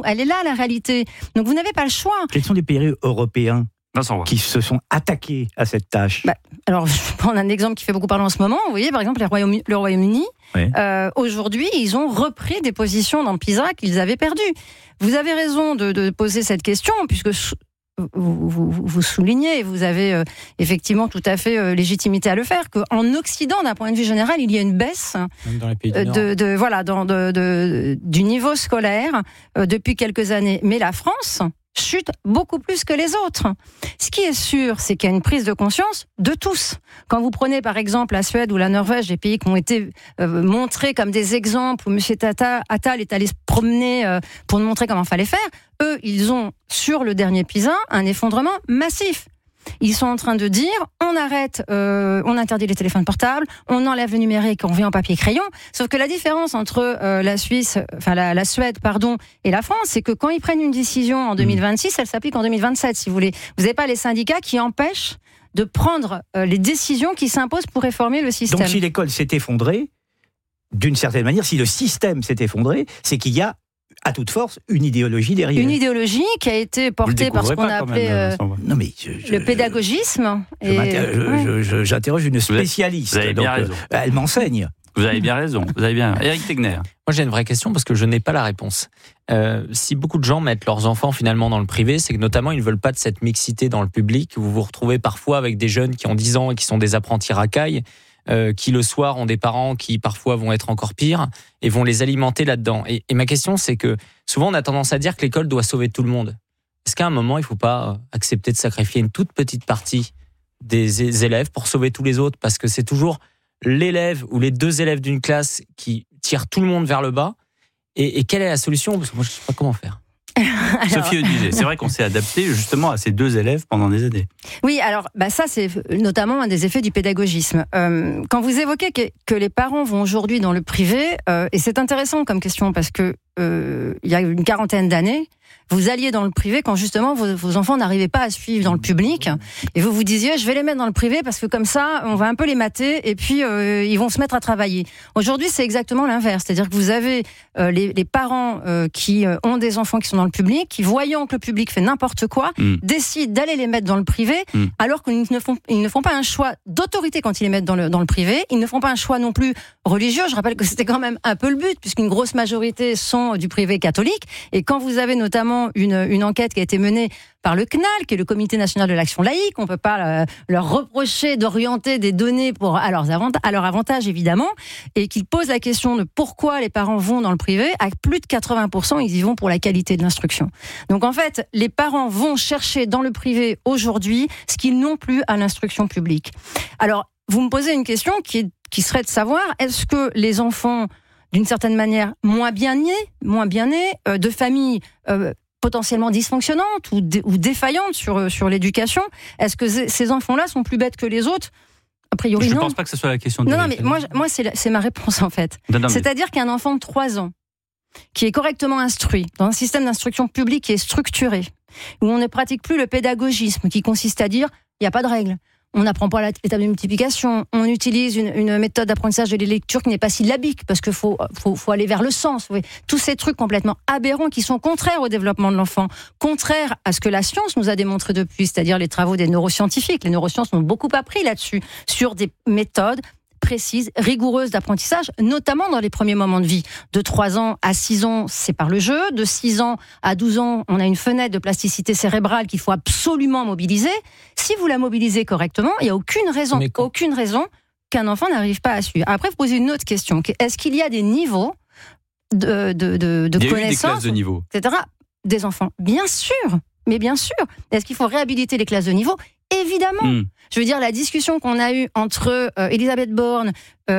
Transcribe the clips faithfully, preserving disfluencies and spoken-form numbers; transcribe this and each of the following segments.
Elle est là, la réalité. Donc vous n'avez pas le choix. Quels sont les pays européens Vincent, qui se sont attaqués à cette tâche? bah, Alors, je vais prendre un exemple qui fait beaucoup parler en ce moment. Vous voyez, par exemple, les Royaume- le Royaume-Uni, oui. euh, aujourd'hui, ils ont repris des positions dans PISA qu'ils avaient perdues. Vous avez raison de, de poser cette question, puisque vous, vous, vous soulignez, et vous avez euh, effectivement tout à fait euh, légitimité à le faire, qu'en Occident, d'un point de vue général, il y a une baisse Même dans les pays du euh, Nord. de, de, voilà, dans, de, de, du niveau scolaire euh, depuis quelques années. Mais la France chute beaucoup plus que les autres. Ce qui est sûr, c'est qu'il y a une prise de conscience de tous. Quand vous prenez par exemple la Suède ou la Norvège, des pays qui ont été euh, montrés comme des exemples, où M. Tata, Attal est allé se promener euh, pour nous montrer comment il fallait faire, eux, ils ont, sur le dernier PISA, un effondrement massif. Ils sont en train de dire, on arrête, euh, on interdit les téléphones portables, on enlève le numérique, on vient en papier-crayon. Sauf que la différence entre euh, la Suisse, enfin la, la Suède, pardon, et la France, c'est que quand ils prennent une décision en deux mille vingt-six, elle s'applique en deux mille vingt-sept, si vous voulez. Vous n'avez pas les syndicats qui empêchent de prendre euh, les décisions qui s'imposent pour réformer le système. Donc si l'école s'est effondrée, d'une certaine manière, si le système s'est effondré, c'est qu'il y a à toute force une idéologie derrière. Une idéologie qui a été portée par ce qu'on a appelé euh, non mais je, je, le pédagogisme. Je, et, je, ouais. je, je, j'interroge une spécialiste. Vous avez bien donc, raison. Euh, elle m'enseigne. Vous avez bien raison. Vous avez bien. Éric Tegner. Moi, j'ai une vraie question parce que je n'ai pas la réponse. Euh, si beaucoup de gens mettent leurs enfants finalement dans le privé, c'est que notamment ils ne veulent pas de cette mixité dans le public. Vous vous retrouvez parfois avec des jeunes qui ont dix ans et qui sont des apprentis racailles, euh, qui le soir ont des parents qui parfois vont être encore pires et vont les alimenter là-dedans. Et, et ma question, c'est que souvent on a tendance à dire que l'école doit sauver tout le monde. Est-ce qu'à un moment, il ne faut pas accepter de sacrifier une toute petite partie des élèves pour sauver tous les autres? Parce que c'est toujours l'élève ou les deux élèves d'une classe qui tirent tout le monde vers le bas. Et, et quelle est la solution? Parce que moi, je ne sais pas comment faire. Alors, Sophie Oduset, c'est vrai qu'on s'est adapté justement à ces deux élèves pendant des années. Oui, alors bah ça c'est notamment un des effets du pédagogisme. Euh, quand vous évoquez que, que les parents vont aujourd'hui dans le privé, euh, et c'est intéressant comme question parce que euh, il y a une quarantaine d'années, vous alliez dans le privé quand justement vos, vos enfants n'arrivaient pas à suivre dans le public, et vous vous disiez je vais les mettre dans le privé parce que comme ça on va un peu les mater et puis euh, ils vont se mettre à travailler. Aujourd'hui c'est exactement l'inverse, c'est-à-dire que vous avez euh, les, les parents euh, qui euh, ont des enfants qui sont dans le public, qui voyant que le public fait n'importe quoi, mmh. décident d'aller les mettre dans le privé, mmh. alors qu'ils ne font ils ne font pas un choix d'autorité quand ils les mettent dans le dans le privé, ils ne font pas un choix non plus religieux. Je rappelle que c'était quand même un peu le but puisqu'une grosse majorité sont du privé catholique, et quand vous avez notamment Une, une enquête qui a été menée par le C N A L, qui est le Comité National de l'Action Laïque. On ne peut pas euh, leur reprocher d'orienter des données pour, à, leurs avant- à leur avantage, évidemment, et qu'ils posent la question de pourquoi les parents vont dans le privé. À plus de quatre-vingts pour cent, ils y vont pour la qualité de l'instruction. Donc en fait, les parents vont chercher dans le privé aujourd'hui ce qu'ils n'ont plus à l'instruction publique. Alors, vous me posez une question qui, est, qui serait de savoir, est-ce que les enfants, d'une certaine manière, moins bien nés, moins bien nés, euh, de familles euh, potentiellement dysfonctionnantes ou, dé, ou défaillantes sur, sur l'éducation, est-ce que ces enfants-là sont plus bêtes que les autres? A priori, je non. Je ne pense pas que ce soit la question de Non, non, mais moi, moi c'est, la, c'est ma réponse, en fait. Non, non, C'est-à-dire mais... qu'un enfant de trois ans, qui est correctement instruit, dans un système d'instruction publique qui est structuré, où on ne pratique plus le pédagogisme, qui consiste à dire, il n'y a pas de règles. On n'apprend pas la table de multiplication, on utilise une, une méthode d'apprentissage de la lecture qui n'est pas syllabique, parce qu'il faut, faut, faut aller vers le sens. Oui. Tous ces trucs complètement aberrants qui sont contraires au développement de l'enfant, contraires à ce que la science nous a démontré depuis, c'est-à-dire les travaux des neuroscientifiques. Les neurosciences ont beaucoup appris là-dessus, sur des méthodes précise, rigoureuse d'apprentissage, notamment dans les premiers moments de vie. De trois ans à six ans, c'est par le jeu. De six ans à douze ans, on a une fenêtre de plasticité cérébrale qu'il faut absolument mobiliser. Si vous la mobilisez correctement, il n'y a aucune raison, aucune raison qu'un enfant n'arrive pas à suivre. Après, vous posez une autre question. Est-ce qu'il y a des niveaux de, de, de, de il y a connaissances, eu des classes de niveau, et cetera, des enfants? Bien sûr, mais bien sûr. Est-ce qu'il faut réhabiliter les classes de niveau? Évidemment. Mmh. Je veux dire, la discussion qu'on a eue entre euh, Elisabeth Borne,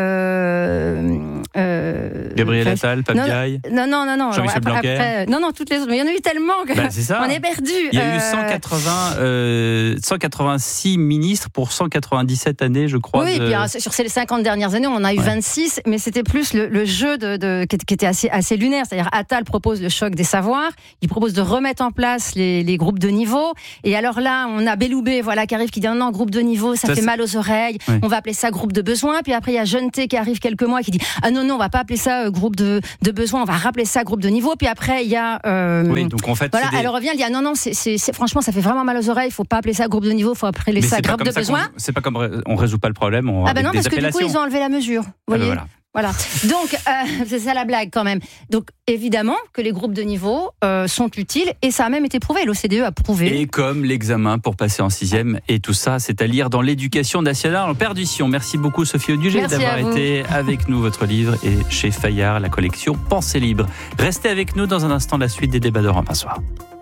euh, euh, Gabriel Attal, Pape Diaye, non, non, non, non, Jean-Michel après, Blanquer. Après, non, non, toutes les autres. Mais il y en a eu tellement que bah, c'est ça. on est perdu. Il y a euh... eu cent quatre-vingts, euh, cent quatre-vingt-six ministres pour cent quatre-vingt-dix-sept années, je crois. Oui, de... et puis sur ces cinquante dernières années, on en a eu ouais. vingt-six, mais c'était plus le, le jeu de, de, qui était assez, assez lunaire. C'est-à-dire, Attal propose le choc des savoirs, il propose de remettre en place les, les groupes de niveau. Et alors là, on a Belloubet, voilà, qui arrive, qui dit non, groupe de de niveau, ça, Ça, fait c'est... mal aux oreilles, oui. on va appeler ça groupe de besoin. Puis après, il y a Jeune T qui arrive quelques mois qui dit ah non, non, on va pas appeler ça euh, groupe de, de besoin, on va rappeler ça groupe de niveau. Puis après, il y a. Euh, Oui, donc en fait. voilà, c'est des... elle revient, elle dit ah non, non, c'est, c'est, c'est, franchement, ça fait vraiment mal aux oreilles, il faut pas appeler ça groupe de niveau, il faut appeler Mais ça c'est pas groupe comme de ça besoin. qu'on- C'est pas comme on résout pas le problème. On Ah bah non, avec parce des que du coup, appellations. ils ont enlevé la mesure. Vous Ah bah voyez voilà. Voilà. Donc, euh, c'est ça la blague quand même. Donc, évidemment que les groupes de niveau euh, sont utiles et ça a même été prouvé. L'O C D E a prouvé. Et comme l'examen pour passer en sixième et tout ça, c'est à lire dans l'éducation nationale en perdition. Merci beaucoup Sophie Audugé Merci d'avoir à vous. été avec nous. Votre livre est chez Fayard, la collection Pensée libre. Restez avec nous dans un instant, la suite des débats d'Europe un soir.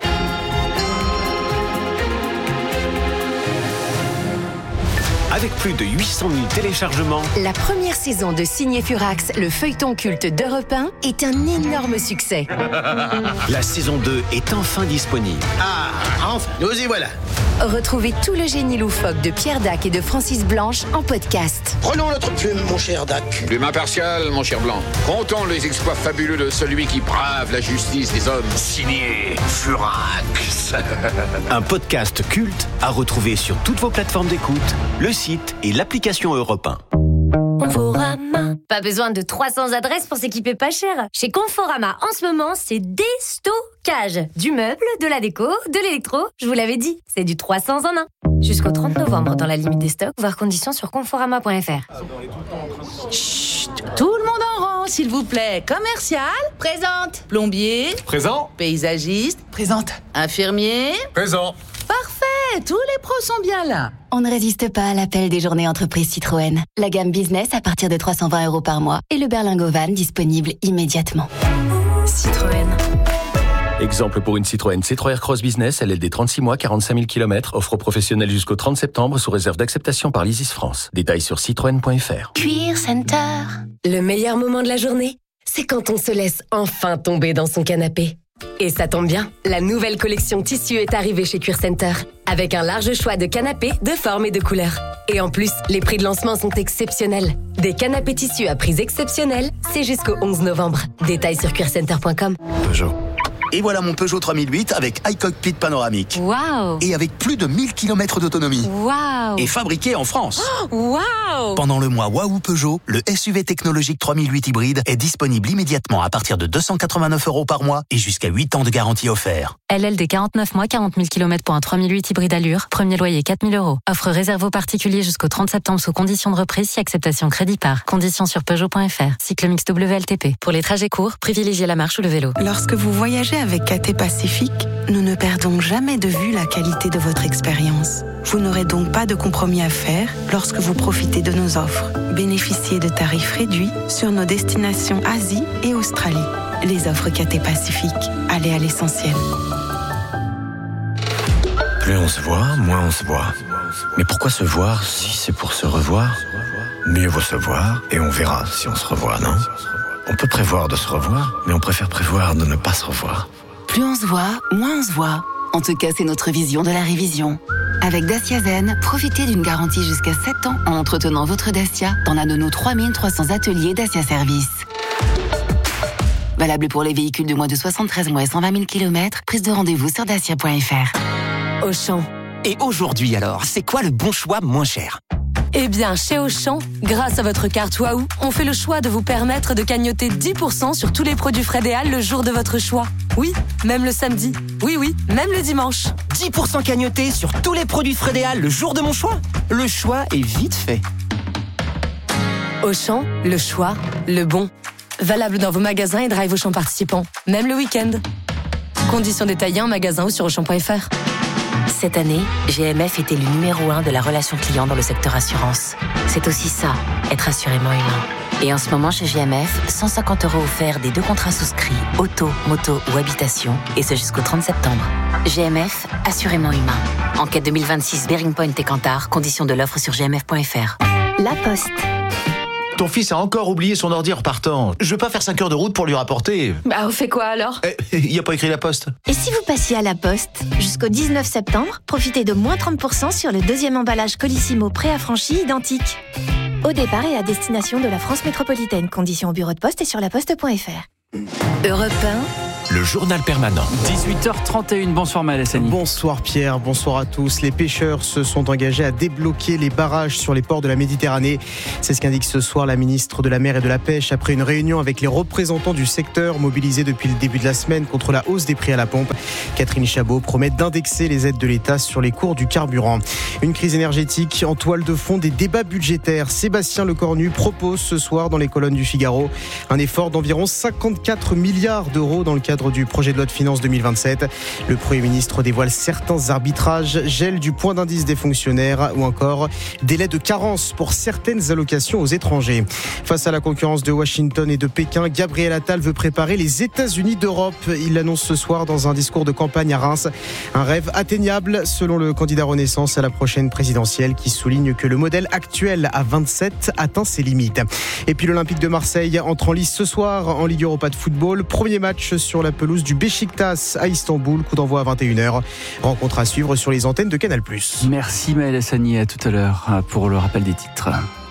Avec plus de huit cent mille téléchargements, La première saison de Signé Furax, le feuilleton culte d'Europe un, est un énorme succès. la saison deux est enfin disponible. Ah, enfin, nous y voilà. Retrouvez tout le génie loufoque de Pierre Dac et de Francis Blanche en podcast. Prenons notre plume, mon cher Dac. Plume impartiale, mon cher Blanc. Comptons les exploits fabuleux de celui qui brave la justice des hommes. Signé Furax. Un podcast culte à retrouver sur toutes vos plateformes d'écoute, le site et l'application Europe un. Conforama. Pas besoin de trois cents adresses pour s'équiper pas cher. Chez Conforama, en ce moment, c'est déstockage. Du meuble, de la déco, de l'électro. Je vous l'avais dit, c'est du trois cents en un. Jusqu'au trente novembre, dans la limite des stocks, voir conditions sur conforama point f r. Chut, tout le monde en rang, s'il vous plaît. Commercial, présente. Plombier, Présent. paysagiste, présente. Infirmier, Présent. parfait, tous les pros sont bien là. On ne résiste pas à l'appel des journées entreprises Citroën. La gamme business à partir de trois cent vingt euros par mois et le berlingot van disponible immédiatement. Citroën. Exemple pour une Citroën C trois R Cross Business, L L D trente-six mois, quarante-cinq mille kilomètres, offre professionnelle jusqu'au trente septembre sous réserve d'acceptation par l'Isis France. Détails sur citroën point f r. Cuir Center. Le meilleur moment de la journée, c'est quand on se laisse enfin tomber dans son canapé. Et ça tombe bien, la nouvelle collection tissu est arrivée chez Cuir Center, avec un large choix de canapés de formes et de couleurs. Et en plus, les prix de lancement sont exceptionnels. Des canapés tissus à prix exceptionnels, c'est jusqu'au onze novembre. Détails sur cuir center point com. Peugeot. Et voilà mon Peugeot trois mille huit avec iCockpit panoramique. Waouh. Et avec plus de mille kilomètres d'autonomie. Waouh. Et fabriqué en France. Waouh. Pendant le mois Waouh Peugeot, le S U V technologique trois mille huit hybride est disponible immédiatement à partir de deux cent quatre-vingt-neuf euros par mois et jusqu'à huit ans de garantie offert. L L D quarante-neuf mois, quarante mille kilomètres pour un trois mille huit hybride allure. Premier loyer quatre mille euros. Offre réservée aux particuliers jusqu'au trente septembre sous conditions de reprise si acceptation crédit par. Conditions sur Peugeot point f r. Cycle mix W L T P. Pour les trajets courts, privilégiez la marche ou le vélo. Lorsque vous voyagez avec Cathay Pacific, nous ne perdons jamais de vue la qualité de votre expérience. Vous n'aurez donc pas de compromis à faire lorsque vous profitez de nos offres. Bénéficiez de tarifs réduits sur nos destinations Asie et Australie. Les offres Cathay Pacific. Allez à l'essentiel. Plus on se voit, moins on se voit. Mais pourquoi se voir si c'est pour se revoir? Mieux vaut se voir et on verra si on se revoit, non? On peut prévoir de se revoir, mais on préfère prévoir de ne pas se revoir. Plus on se voit, moins on se voit. En tout cas, c'est notre vision de la révision. Avec Dacia Zen, profitez d'une garantie jusqu'à sept ans en entretenant votre Dacia dans l'un de nos trois mille trois cents ateliers Dacia Service. Valable pour les véhicules de moins de soixante-treize mois et cent vingt mille kilomètres. Prise de rendez-vous sur dacia point f r. Auchan. Et aujourd'hui alors, c'est quoi le bon choix moins cher? Eh bien, chez Auchan, grâce à votre carte Waouh, on fait le choix de vous permettre de cagnotter dix pour cent sur tous les produits Frédéal le jour de votre choix. Oui, même le samedi. Oui, oui, même le dimanche. dix pour cent cagnotés sur tous les produits Frédéal le jour de mon choix? Le choix est vite fait. Auchan, le choix, le bon. Valable dans vos magasins et drive Auchan participants, même le week-end. Conditions détaillées en magasin ou sur auchan point f r. Cette année, G M F était le numéro un de la relation client dans le secteur assurance. C'est aussi ça, être assurément humain. Et en ce moment, chez G M F, cent cinquante euros offerts des deux contrats souscrits, auto, moto ou habitation, et ce jusqu'au trente septembre. G M F, assurément humain. Enquête deux mille vingt-six, Bearing Point et Kantar, conditions de l'offre sur g m f point f r. La Poste. Ton fils a encore oublié son ordi en repartant. Je veux pas faire cinq heures de route pour lui rapporter. Bah, on fait quoi alors? Il y a pas écrit la poste. Et si vous passiez à la Poste? Jusqu'au dix-neuf septembre, profitez de moins trente pour cent sur le deuxième emballage Colissimo préaffranchi identique. Au départ et à destination de la France métropolitaine. Conditions au bureau de poste et sur laposte point f r. Europe un. le journal permanent. dix-huit heures trente et une, bonsoir Maël Hassani. Bonsoir Pierre, bonsoir à tous. Les pêcheurs se sont engagés à débloquer les barrages sur les ports de la Méditerranée. C'est ce qu'indique ce soir la ministre de la Mer et de la Pêche après une réunion avec les représentants du secteur mobilisés depuis le début de la semaine contre la hausse des prix à la pompe. Catherine Chabot promet d'indexer les aides de l'État sur les cours du carburant. Une crise énergétique en toile de fond des débats budgétaires. Sébastien Lecornu propose ce soir dans les colonnes du Figaro un effort d'environ cinquante-quatre milliards d'euros dans le cadre du projet de loi de finances deux mille vingt-sept. Le Premier ministre dévoile certains arbitrages, gel du point d'indice des fonctionnaires ou encore délai de carence pour certaines allocations aux étrangers. Face à la concurrence de Washington et de Pékin, Gabriel Attal veut préparer les États-Unis d'Europe. Il l'annonce ce soir dans un discours de campagne à Reims. Un rêve atteignable selon le candidat Renaissance à la prochaine présidentielle qui souligne que le modèle actuel à vingt-sept atteint ses limites. Et puis l'Olympique de Marseille entre en lice ce soir en Ligue Europa de football. Premier match sur la pelouse du Beşiktaş à Istanbul. Coup d'envoi à vingt et une heures. Rencontre à suivre sur les antennes de Canal plus. Merci Maël Hassani, à tout à l'heure pour le rappel des titres.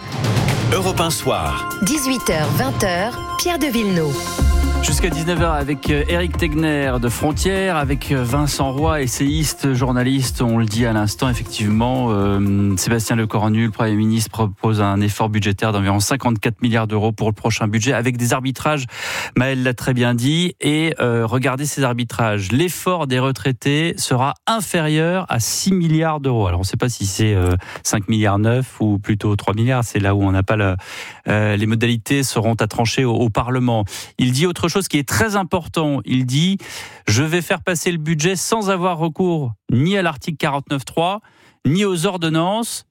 Europe un soir. dix-huit heures vingt, Pierre de Villeneuve. Jusqu'à dix-neuf heures avec Éric Tegner de Frontières, avec Vincent Roy, essayiste, journaliste, on le dit à l'instant, effectivement, euh, Sébastien Lecornu, le Premier ministre, propose un effort budgétaire d'environ cinquante-quatre milliards d'euros pour le prochain budget, avec des arbitrages, Maël l'a très bien dit, et euh, regardez ces arbitrages, l'effort des retraités sera inférieur à six milliards d'euros. Alors on ne sait pas si c'est euh, cinq milliards neuf ou plutôt trois milliards, c'est là où on n'a pas le, euh, les modalités seront à trancher au, au Parlement. Il dit autre chose chose qui est très important. Il dit « Je vais faire passer le budget sans avoir recours ni à l'article quarante-neuf trois, ni aux ordonnances,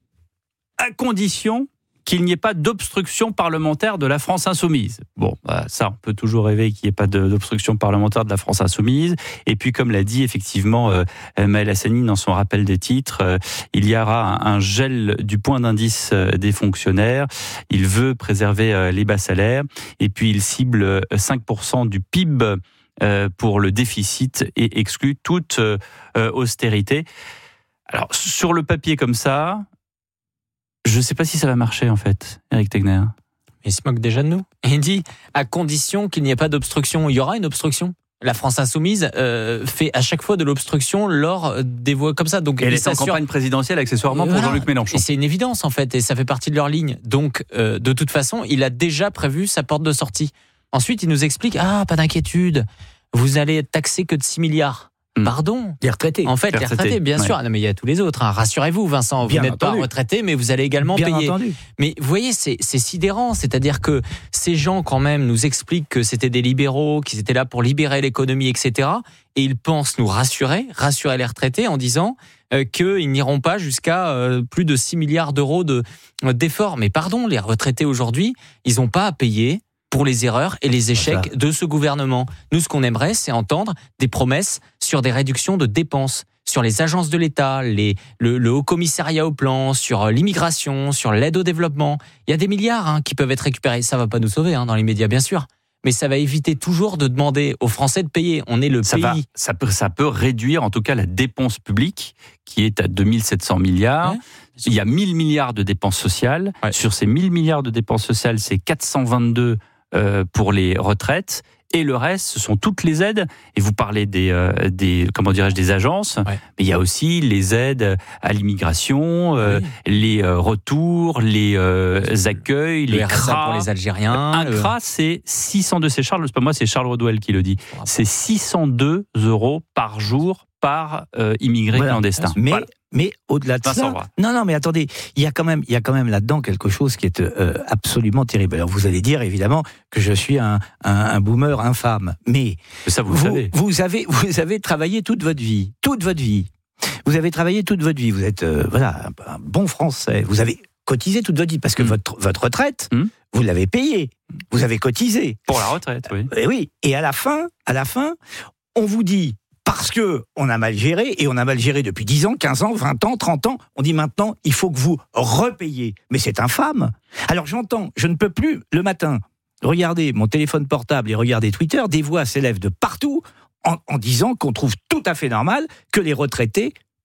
à condition qu'il n'y ait pas d'obstruction parlementaire de la France insoumise. » Bon, bah, ça, on peut toujours rêver qu'il n'y ait pas d'obstruction parlementaire de la France insoumise. Et puis, comme l'a dit effectivement euh, Maël Hassani dans son rappel des titres, euh, il y aura un, un gel du point d'indice euh, des fonctionnaires. Il veut préserver euh, les bas salaires. Et puis, il cible cinq pour cent du P I B euh, pour le déficit et exclut toute euh, austérité. Alors, sur le papier comme ça, je ne sais pas si ça va marcher, en fait, Éric Tegner. Il se moque déjà de nous. Il dit, à condition qu'il n'y ait pas d'obstruction. Il y aura une obstruction. La France insoumise euh, fait à chaque fois de l'obstruction lors des voix comme ça. Donc, et elle est en campagne présidentielle accessoirement pour voilà. Jean-Luc Mélenchon. Et c'est une évidence, en fait, et ça fait partie de leur ligne. Donc, euh, de toute façon, il a déjà prévu sa porte de sortie. Ensuite, il nous explique, ah, pas d'inquiétude, vous allez être taxé que de six milliards. Pardon. Les retraités. En fait, les retraités, les retraités bien ouais. sûr. Non, mais il y a tous les autres. Hein. Rassurez-vous, Vincent, bien vous n'êtes entendu. pas retraité, mais vous allez également bien payer. Entendu. Mais vous voyez, c'est, c'est sidérant. C'est-à-dire que ces gens, quand même, nous expliquent que c'était des libéraux, qu'ils étaient là pour libérer l'économie, et cetera. Et ils pensent nous rassurer, rassurer les retraités en disant euh, qu'ils n'iront pas jusqu'à euh, plus de six milliards d'euros de, euh, d'efforts. Mais pardon, les retraités aujourd'hui, ils n'ont pas à payer pour les erreurs et les échecs de ce gouvernement. Nous, ce qu'on aimerait, c'est entendre des promesses sur des réductions de dépenses, sur les agences de l'État, les, le, le Haut Commissariat au Plan, sur l'immigration, sur l'aide au développement. Il y a des milliards hein, qui peuvent être récupérés. Ça ne va pas nous sauver hein, dans les médias, bien sûr. Mais ça va éviter toujours de demander aux Français de payer. On est le ça pays... Va, ça, peut, ça peut réduire en tout cas la dépense publique, qui est à deux mille sept cents milliards. Ouais. Il y a mille milliards de dépenses sociales. Ouais. Sur ces mille milliards de dépenses sociales, c'est quatre cent vingt-deux Euh, pour les retraites, et le reste, ce sont toutes les aides. Et vous parlez des, euh, des comment dirais-je, des agences, ouais. mais il y a aussi les aides à l'immigration, euh, oui. les euh, retours, les euh, accueils, le les R S A C R A pour les Algériens. Un le... C R A, c'est six cent deux, c'est Charles, c'est pas moi, c'est Charles Rodwell qui le dit. C'est six cent deux euros par jour par euh, immigré voilà. clandestin. Mais voilà. Mais au-delà de ça, non, non, mais attendez, il y a quand même, il y a quand même là-dedans quelque chose qui est euh, absolument terrible. Alors vous allez dire évidemment que je suis un, un, un boomer infâme, mais ça vous, vous, le savez. vous avez, vous avez travaillé toute votre vie, toute votre vie. Vous avez travaillé toute votre vie. Vous êtes euh, voilà un, un bon Français. Vous avez cotisé toute votre vie parce que mmh. votre votre retraite, mmh. vous l'avez payée. Vous avez cotisé pour la retraite, oui. Et oui. Et à la fin, à la fin, on vous dit. Parce que on a mal géré, et on a mal géré depuis dix ans, quinze ans, vingt ans, trente ans, on dit maintenant, il faut que vous repayiez. Mais c'est infâme. Alors j'entends, je ne peux plus, le matin, regarder mon téléphone portable et regarder Twitter, des voix s'élèvent de partout en, en disant qu'on trouve tout à fait normal que les retraités paient.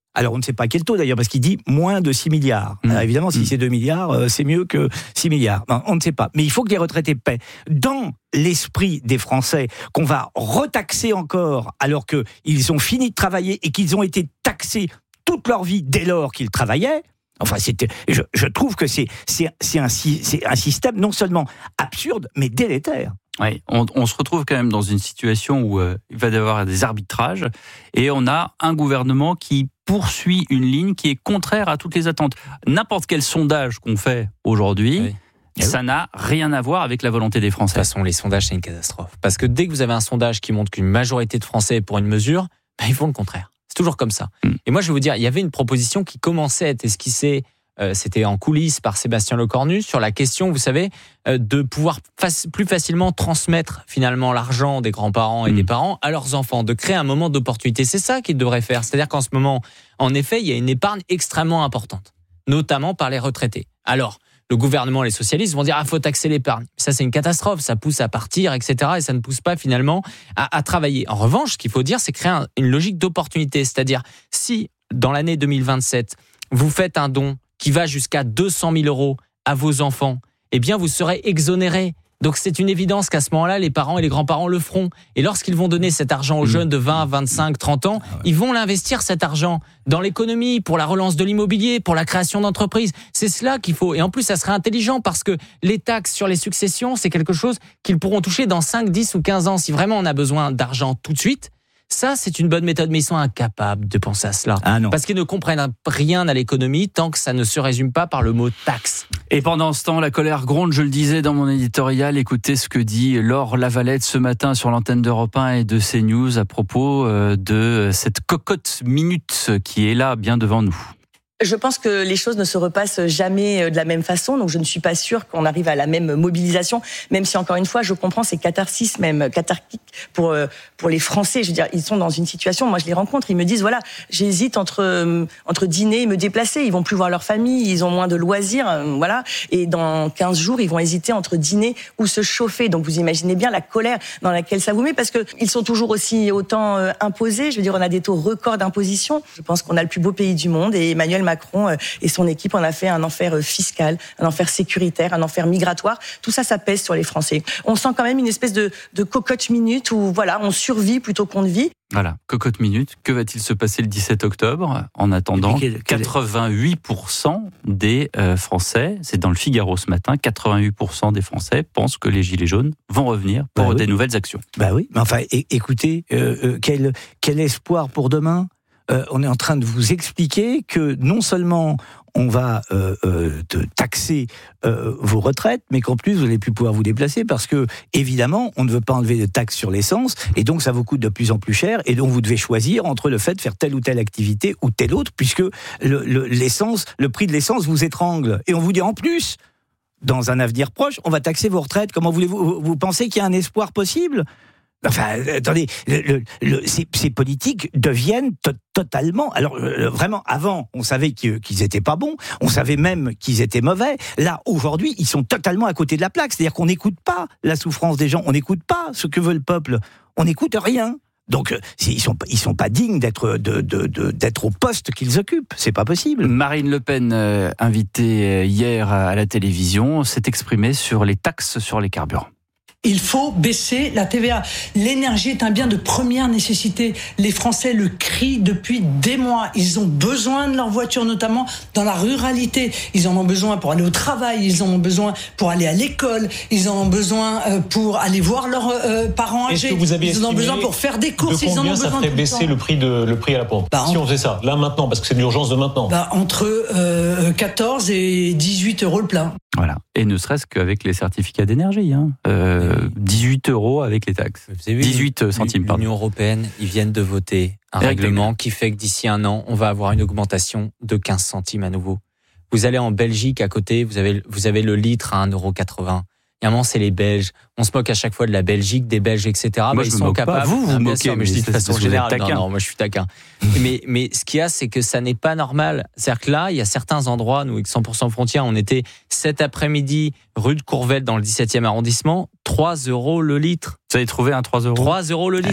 Alors, on ne sait pas quel taux d'ailleurs, parce qu'il dit moins de six milliards. Mmh. Alors, évidemment, si mmh. c'est deux milliards, euh, c'est mieux que six milliards. Non, on ne sait pas. Mais il faut que les retraités paient. Dans l'esprit des Français, qu'on va retaxer encore, alors qu'ils ont fini de travailler et qu'ils ont été taxés toute leur vie dès lors qu'ils travaillaient. Enfin, c'était, je, je trouve que c'est, c'est, c'est, un, c'est un système non seulement absurde, mais délétère. Oui, on, on se retrouve quand même dans une situation où euh, il va y avoir des arbitrages et on a un gouvernement qui poursuit une ligne qui est contraire à toutes les attentes. N'importe quel sondage qu'on fait aujourd'hui, oui. ça n'a rien à voir avec la volonté des Français. De toute façon, les sondages, c'est une catastrophe. Parce que dès que vous avez un sondage qui montre qu'une majorité de Français est pour une mesure, ben, ils font le contraire. C'est toujours comme ça. Mm. Et moi, je vais vous dire, il y avait une proposition qui commençait à être esquissée, euh, c'était en coulisses par Sébastien Lecornu, sur la question, vous savez, euh, de pouvoir faci- plus facilement transmettre finalement l'argent des grands-parents et mm. des parents à leurs enfants, de créer un moment d'opportunité. C'est ça qu'ils devraient faire. C'est-à-dire qu'en ce moment, en effet, il y a une épargne extrêmement importante, notamment par les retraités. Alors, le gouvernement, les socialistes vont dire ah faut taxer l'épargne. Ça c'est une catastrophe, ça pousse à partir, et cetera. Et ça ne pousse pas finalement à, à travailler. En revanche, ce qu'il faut dire, c'est créer un, une logique d'opportunité, c'est-à-dire si dans l'année deux mille vingt-sept vous faites un don qui va jusqu'à deux cent mille euros à vos enfants, eh bien vous serez exonérés. Donc c'est une évidence qu'à ce moment-là, les parents et les grands-parents le feront. Et lorsqu'ils vont donner cet argent aux jeunes de vingt, vingt-cinq, trente ans, ils vont l'investir cet argent dans l'économie, pour la relance de l'immobilier, pour la création d'entreprises. C'est cela qu'il faut. Et en plus, ça serait intelligent parce que les taxes sur les successions, c'est quelque chose qu'ils pourront toucher dans cinq, dix ou quinze ans. Si vraiment on a besoin d'argent tout de suite, ça, c'est une bonne méthode, mais ils sont incapables de penser à cela. Ah non. Parce qu'ils ne comprennent rien à l'économie tant que ça ne se résume pas par le mot taxe. Et pendant ce temps, la colère gronde, je le disais dans mon éditorial. Écoutez ce que dit Laure Lavalette ce matin sur l'antenne d'Europe un et de CNews à propos de cette cocotte minute qui est là, bien devant nous. Je pense que les choses ne se repassent jamais de la même façon, donc je ne suis pas sûre qu'on arrive à la même mobilisation, même si encore une fois, je comprends ces catharsis même, cathartiques pour pour les Français. Je veux dire, ils sont dans une situation, moi je les rencontre, ils me disent voilà, j'hésite entre entre dîner et me déplacer, ils vont plus voir leur famille, ils ont moins de loisirs, voilà, et dans quinze jours, ils vont hésiter entre dîner ou se chauffer. Donc vous imaginez bien la colère dans laquelle ça vous met, parce que ils sont toujours aussi autant imposés. Je veux dire, on a des taux records d'imposition. Je pense qu'on a le plus beau pays du monde et Emmanuel Macron et son équipe en a fait un enfer fiscal, un enfer sécuritaire, un enfer migratoire. Tout ça, ça pèse sur les Français. On sent quand même une espèce de, de cocotte minute où voilà, on survit plutôt qu'on ne vit. Voilà, cocotte minute. Que va-t-il se passer le dix-sept octobre ? En attendant, quel, quel... quatre-vingt-huit pour cent des euh, Français, c'est dans le Figaro ce matin, quatre-vingt-huit pour cent des Français pensent que les Gilets jaunes vont revenir pour bah oui. des nouvelles actions. Bah oui, mais enfin, é- écoutez, euh, euh, quel, quel espoir pour demain ? Euh, on est en train de vous expliquer que non seulement on va euh, euh, taxer euh, vos retraites, mais qu'en plus vous n'allez plus pouvoir vous déplacer parce que évidemment on ne veut pas enlever de taxes sur l'essence et donc ça vous coûte de plus en plus cher et donc vous devez choisir entre le fait de faire telle ou telle activité ou telle autre puisque le, le, l'essence, le prix de l'essence vous étrangle et on vous dit en plus dans un avenir proche on va taxer vos retraites. Comment voulez-vous vous pensez qu'il y a un espoir possible ? Enfin, attendez, le, le, le, ces, ces politiques deviennent to- totalement. Alors, euh, vraiment, avant, on savait qu'ils, qu'ils étaient pas bons, on savait même qu'ils étaient mauvais. Là, aujourd'hui, ils sont totalement à côté de la plaque. C'est-à-dire qu'on n'écoute pas la souffrance des gens, on n'écoute pas ce que veut le peuple, on n'écoute rien. Donc, ils sont ils sont pas dignes d'être de, de, de d'être au poste qu'ils occupent. C'est pas possible. Marine Le Pen, euh, invitée hier à la télévision, s'est exprimée sur les taxes sur les carburants. Il faut baisser la T V A. L'énergie est un bien de première nécessité. Les Français le crient depuis des mois. Ils ont besoin de leur voiture, notamment dans la ruralité. Ils en ont besoin pour aller au travail, ils en ont besoin pour aller à l'école, ils en ont besoin pour aller voir leurs euh, parents âgés. Est-ce que vous avez ils en ont besoin pour faire des courses. De combien ils en ont ça besoin ferait baisser le prix, de, le prix à la pompe bah, si on faisait ça, là maintenant, parce que c'est de l'urgence de maintenant bah, entre euh, quatorze et dix-huit euros le plein. Voilà. Et ne serait-ce qu'avec les certificats d'énergie. Hein. Euh, dix-huit euros avec les taxes. Vous avez vu, dix-huit centimes, pardon. L'Union européenne, ils viennent de voter un Eric règlement Tegner. Qui fait que d'ici un an, on va avoir une augmentation de quinze centimes à nouveau. Vous allez en Belgique à côté, vous avez, vous avez le litre à un euro quatre-vingts. Et à un moment, c'est les Belges. On se moque à chaque fois de la Belgique, des Belges, et cetera. Moi, bah, je ils me sont moque capables. Pas. Vous, vous ah, moquez, sûr, mais je dis de façon générale. Non, non, moi, je suis taquin. mais, mais ce qu'il y a, c'est que ça n'est pas normal. C'est-à-dire que là, il y a certains endroits, nous, avec cent pour cent Frontières, on était cet après-midi, rue de Courvette, dans le dix-septième arrondissement, trois euros le litre. Vous avez trouvé un trois euros? trois euros le litre. Ah ouais.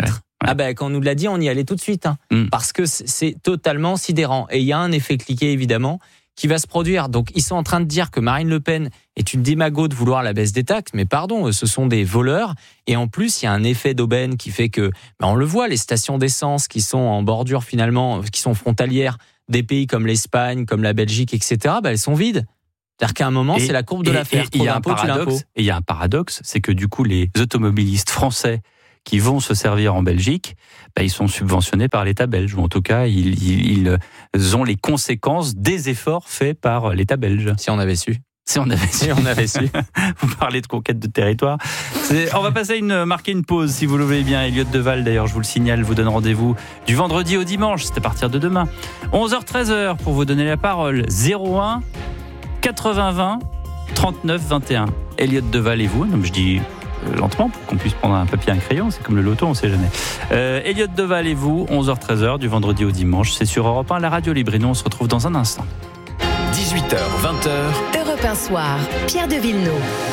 Ah ben, quand on nous l'a dit, on y allait tout de suite. Hein, mm. Parce que c'est totalement sidérant. Et il y a un effet cliquet, évidemment, qui va se produire. Donc, ils sont en train de dire que Marine Le Pen est une démago de vouloir la baisse des taxes. Mais pardon, ce sont des voleurs. Et en plus, il y a un effet d'aubaine qui fait que, ben on le voit, les stations d'essence qui sont en bordure, finalement, qui sont frontalières des pays comme l'Espagne, comme la Belgique, et cetera, ben elles sont vides. C'est-à-dire qu'à un moment, et, c'est la courbe de l'affaire. Il y a un paradoxe, et il y a un paradoxe, c'est que du coup, les automobilistes français qui vont se servir en Belgique, bah, ils sont subventionnés par l'État belge. Ou en tout cas, ils, ils, ils ont les conséquences des efforts faits par l'État belge. Si on avait su. Si on avait su. Si on avait su. Vous parlez de conquête de territoire. C'est, on va passer une, marquer une pause, si vous le voulez bien. Elliott Deval, d'ailleurs, je vous le signale, vous donne rendez-vous du vendredi au dimanche. C'est à partir de demain. onze heures treize heures pour vous donner la parole. zéro un quatre-vingts vingt trente-neuf vingt et un. Elliott Deval et vous. Donc je dis euh, lentement pour qu'on puisse prendre un papier et un crayon. C'est comme le loto, on ne sait jamais. Euh, Elliott Deval et vous, onze heures treize heures du vendredi au dimanche. C'est sur Europe un, la radio libre. Et nous, on se retrouve dans un instant. dix-huit heures, vingt heures. Europe un soir, Pierre de Villeneuve.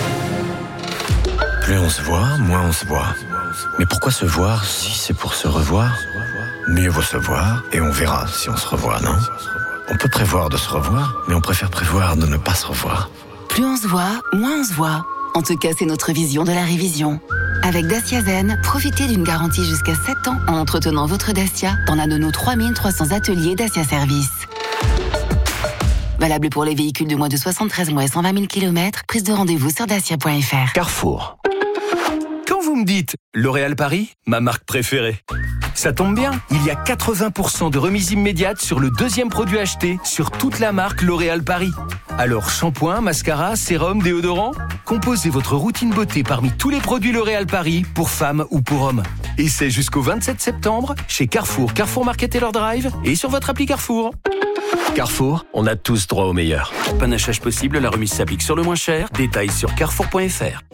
Plus on se voit, moins on se voit. Mais pourquoi se voir si c'est pour se revoir? Mieux vaut se voir et on verra si on se revoit, non? On peut prévoir de se revoir, mais on préfère prévoir de ne pas se revoir. Plus on se voit, moins on se voit. En tout cas, c'est notre vision de la révision. Avec Dacia Zen, profitez d'une garantie jusqu'à sept ans en entretenant votre Dacia dans l'un de nos trois mille trois cents ateliers Dacia Service. Valable pour les véhicules de moins de soixante-treize mois et cent vingt mille kilomètres. Prise de rendez-vous sur dacia point f r. Carrefour. Quand vous me dites L'Oréal Paris, ma marque préférée, ça tombe bien, il y a quatre-vingts pour cent de remise immédiate sur le deuxième produit acheté sur toute la marque L'Oréal Paris. Alors shampoing, mascara, sérum, déodorant, composez votre routine beauté parmi tous les produits L'Oréal Paris pour femmes ou pour hommes. Et c'est jusqu'au vingt-sept septembre chez Carrefour, Carrefour Market Taylor Drive et sur votre appli Carrefour. Carrefour, on a tous droit au meilleur. Panachage possible, la remise s'applique sur le moins cher. Détails sur carrefour point f r.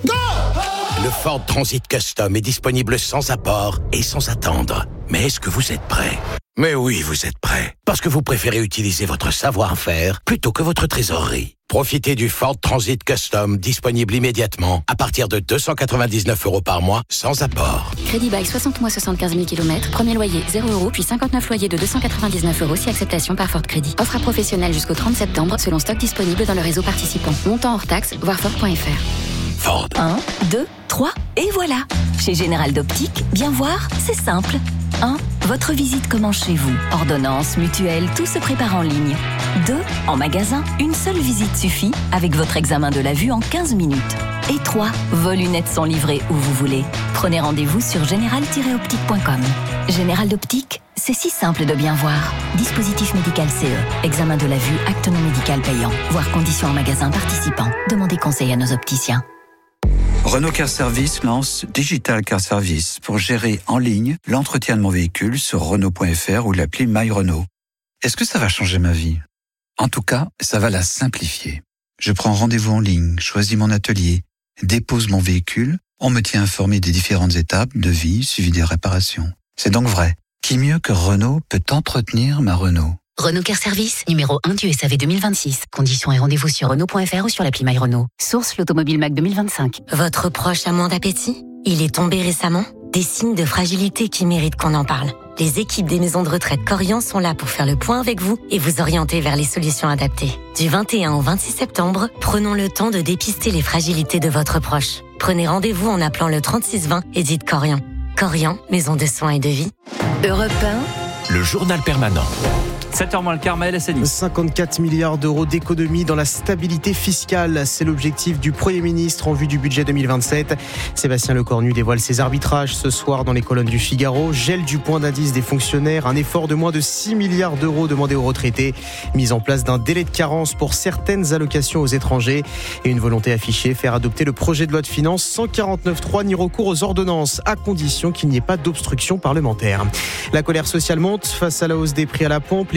Le Ford Transit Custom est disponible sans apport et sans attendre. Mais est-ce que vous êtes prêt? Mais oui, vous êtes prêt. Parce que vous préférez utiliser votre savoir-faire plutôt que votre trésorerie. Profitez du Ford Transit Custom disponible immédiatement à partir de deux cent quatre-vingt-dix-neuf euros par mois sans apport. Crédit bail soixante mois soixante-quinze mille kilomètres. Premier loyer zéro euros puis cinquante-neuf loyers de deux cent quatre-vingt-dix-neuf euros si acceptation par Ford Crédit. Offre à professionnels jusqu'au trente septembre selon stock disponible dans le réseau participant. Montant hors taxe, voir Ford point f r. Ford. un, deux, trois, et voilà. Chez Général d'Optique, bien voir, c'est simple. un. Votre visite commence chez vous. Ordonnance, mutuelle, tout se prépare en ligne. deux. En magasin, une seule visite suffit avec votre examen de la vue en quinze minutes. Et trois. Vos lunettes sont livrées où vous voulez. Prenez rendez-vous sur général tiret optique point com. Général d'Optique, c'est si simple de bien voir. Dispositif médical C E. Examen de la vue, acte non médical payant. Voir conditions en magasin participant. Demandez conseil à nos opticiens. Renault Car Service lance Digital Car Service pour gérer en ligne l'entretien de mon véhicule sur Renault point f r ou l'appli My Renault. Est-ce que ça va changer ma vie? En tout cas, ça va la simplifier. Je prends rendez-vous en ligne, choisis mon atelier, dépose mon véhicule, on me tient informé des différentes étapes, devis, suivi des réparations. C'est donc vrai. Qui mieux que Renault peut entretenir ma Renault? Renault Car Service, numéro un du S A V deux mille vingt-six. Conditions et rendez-vous sur Renault point f r ou sur l'appli My Renault. Source l'Automobile Mac deux mille vingt-cinq. Votre proche a moins d'appétit? Il est tombé récemment? Des signes de fragilité qui méritent qu'on en parle. Les équipes des maisons de retraite Corian sont là pour faire le point avec vous et vous orienter vers les solutions adaptées. Du vingt et un au vingt-six septembre, prenons le temps de dépister les fragilités de votre proche. Prenez rendez-vous en appelant le trente-six vingt et dites Corian. Corian, maison de soins et de vie. Europe un. Le journal permanent. sept heures moins le quart, Maël S N I. cinquante-quatre milliards d'euros d'économie dans la stabilité fiscale. C'est l'objectif du Premier ministre en vue du budget deux mille vingt-sept. Sébastien Lecornu dévoile ses arbitrages ce soir dans les colonnes du Figaro. Gel du point d'indice des fonctionnaires, un effort de moins de six milliards d'euros demandé aux retraités. Mise en place d'un délai de carence pour certaines allocations aux étrangers. Et une volonté affichée, faire adopter le projet de loi de finances sans quarante-neuf trois ni recours aux ordonnances, à condition qu'il n'y ait pas d'obstruction parlementaire. La colère sociale monte face à la hausse des prix à la pompe. Les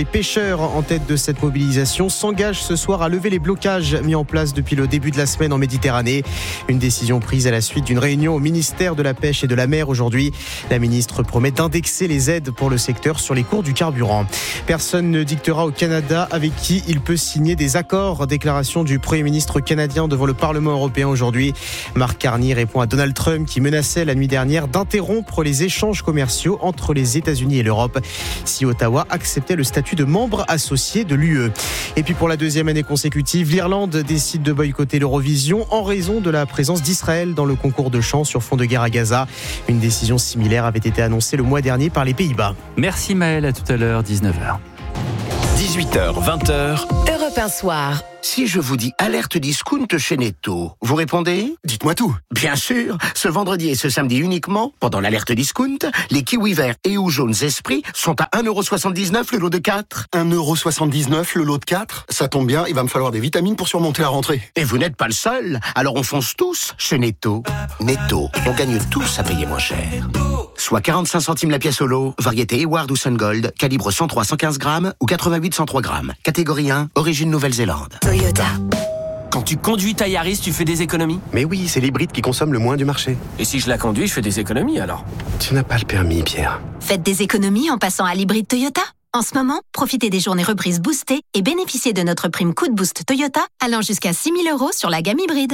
les pêcheurs en tête de cette mobilisation, s'engagent ce soir à lever les blocages mis en place depuis le début de la semaine en Méditerranée. Une décision prise à la suite d'une réunion au ministère de la Pêche et de la Mer aujourd'hui. La ministre promet d'indexer les aides pour le secteur sur les cours du carburant. Personne ne dictera au Canada avec qui il peut signer des accords. Déclaration du Premier ministre canadien devant le Parlement européen aujourd'hui. Mark Carney répond à Donald Trump qui menaçait la nuit dernière d'interrompre les échanges commerciaux entre les États-Unis et l'Europe si Ottawa acceptait le statut de membre associé de l'U E. Et puis pour la deuxième année consécutive, l'Irlande décide de boycotter l'Eurovision en raison de la présence d'Israël dans le concours de chant sur fond de guerre à Gaza. Une décision similaire avait été annoncée le mois dernier par les Pays-Bas. Merci Maël, à tout à l'heure, dix-neuf heures. dix-huit heures, vingt heures. Europe un soir. Si je vous dis alerte discount chez Netto, vous répondez ? Dites-moi tout. Bien sûr, ce vendredi et ce samedi uniquement, pendant l'alerte discount, les kiwis verts et ou jaunes Esprit sont à un euro soixante-dix-neuf le lot de quatre. un euro soixante-dix-neuf le lot de quatre ? Ça tombe bien, il va me falloir des vitamines pour surmonter la rentrée. Et vous n'êtes pas le seul, alors on fonce tous chez Netto. Netto, on gagne tous à payer moins cher. Soit quarante-cinq centimes la pièce au lot, variété Eward ou Sungold, calibre cent trois à cent quinze grammes ou quatre-vingt-huit cent trois grammes. Catégorie un, origine Nouvelle-Zélande. Toyota. Quand tu conduis ta Yaris, tu fais des économies ? Mais oui, c'est l'hybride qui consomme le moins du marché. Et si je la conduis, je fais des économies alors ? Tu n'as pas le permis, Pierre. Faites des économies en passant à l'hybride Toyota. En ce moment, profitez des journées reprises boostées et bénéficiez de notre prime coup de boost Toyota allant jusqu'à six mille euros sur la gamme hybride.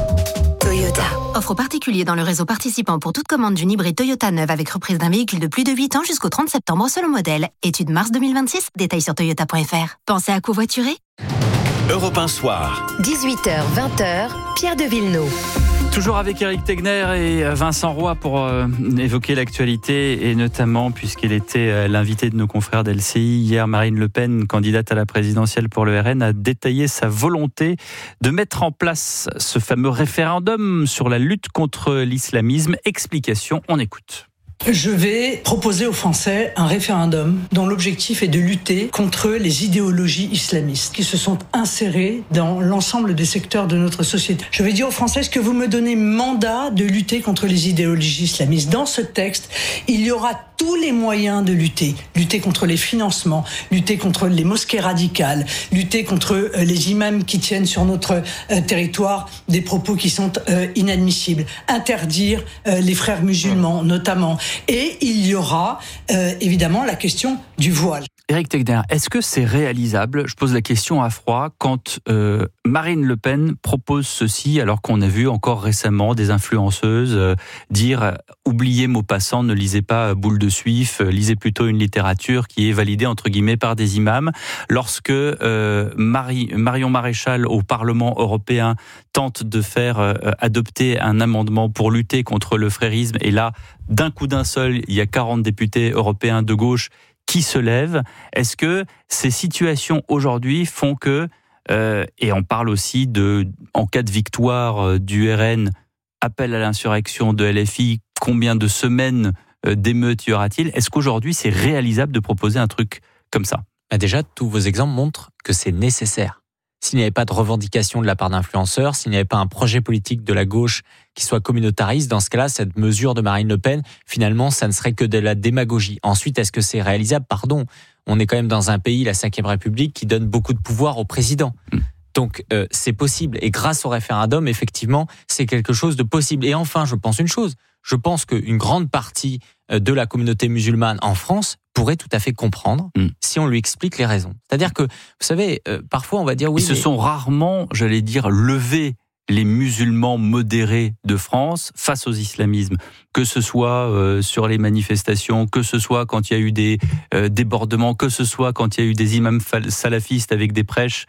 Toyota. Offre aux particuliers dans le réseau participant pour toute commande d'une hybride Toyota neuve avec reprise d'un véhicule de plus de huit ans jusqu'au trente septembre selon modèle. Étude mars deux mille vingt-six, détails sur toyota point f r. Pensez à covoiturer ? Europe un soir. dix-huit heures, vingt heures, Pierre de Villeneuve. Toujours avec Éric Tegner et Vincent Roy pour euh, évoquer l'actualité et notamment puisqu'il était euh, l'invité de nos confrères d'L C I. Hier, Marine Le Pen, candidate à la présidentielle pour le R N, a détaillé sa volonté de mettre en place ce fameux référendum sur la lutte contre l'islamisme. Explication, on écoute. Je vais proposer aux Français un référendum dont l'objectif est de lutter contre les idéologies islamistes qui se sont insérées dans l'ensemble des secteurs de notre société. Je vais dire aux Français, est-ce que vous me donnez mandat de lutter contre les idéologies islamistes ? Dans ce texte, il y aura tous les moyens de lutter. Lutter contre les financements, lutter contre les mosquées radicales, lutter contre les imams qui tiennent sur notre euh, territoire des propos qui sont euh, inadmissibles. Interdire euh, les frères musulmans, notamment. Et il y aura euh, évidemment la question du voile. Éric Tegner, est-ce que c'est réalisable ? Je pose la question à froid quand euh, Marine Le Pen propose ceci, alors qu'on a vu encore récemment des influenceuses euh, dire euh, « oubliez Maupassant, ne lisez pas Boule de Suif, euh, lisez plutôt une littérature qui est validée entre guillemets par des imams ». Lorsque euh, Marie, Marion Maréchal au Parlement européen tente de faire euh, adopter un amendement pour lutter contre le frérisme, et là, d'un coup d'un seul, il y a quarante députés européens de gauche qui se lèvent. Est-ce que ces situations aujourd'hui font que, euh, et on parle aussi de, en cas de victoire du R N, appel à l'insurrection de L F I, combien de semaines d'émeutes y aura-t-il ? Est-ce qu'aujourd'hui c'est réalisable de proposer un truc comme ça ? Bah déjà, tous vos exemples montrent que c'est nécessaire. S'il n'y avait pas de revendication de la part d'influenceurs, s'il n'y avait pas un projet politique de la gauche qui soit communautariste, dans ce cas-là, cette mesure de Marine Le Pen, finalement, ça ne serait que de la démagogie. Ensuite, est-ce que c'est réalisable ? Pardon, on est quand même dans un pays, la cinquième République, qui donne beaucoup de pouvoir au président. Donc, euh, c'est possible. Et grâce au référendum, effectivement, c'est quelque chose de possible. Et enfin, je pense une chose. Je pense qu'une grande partie de la communauté musulmane en France pourrait tout à fait comprendre mmh. si on lui explique les raisons. C'est-à-dire que, vous savez, euh, parfois on va dire oui. Ils se mais... sont rarement, j'allais dire, levés les musulmans modérés de France face aux islamismes, que ce soit euh, sur les manifestations, que ce soit quand il y a eu des euh, débordements, que ce soit quand il y a eu des imams salafistes avec des prêches,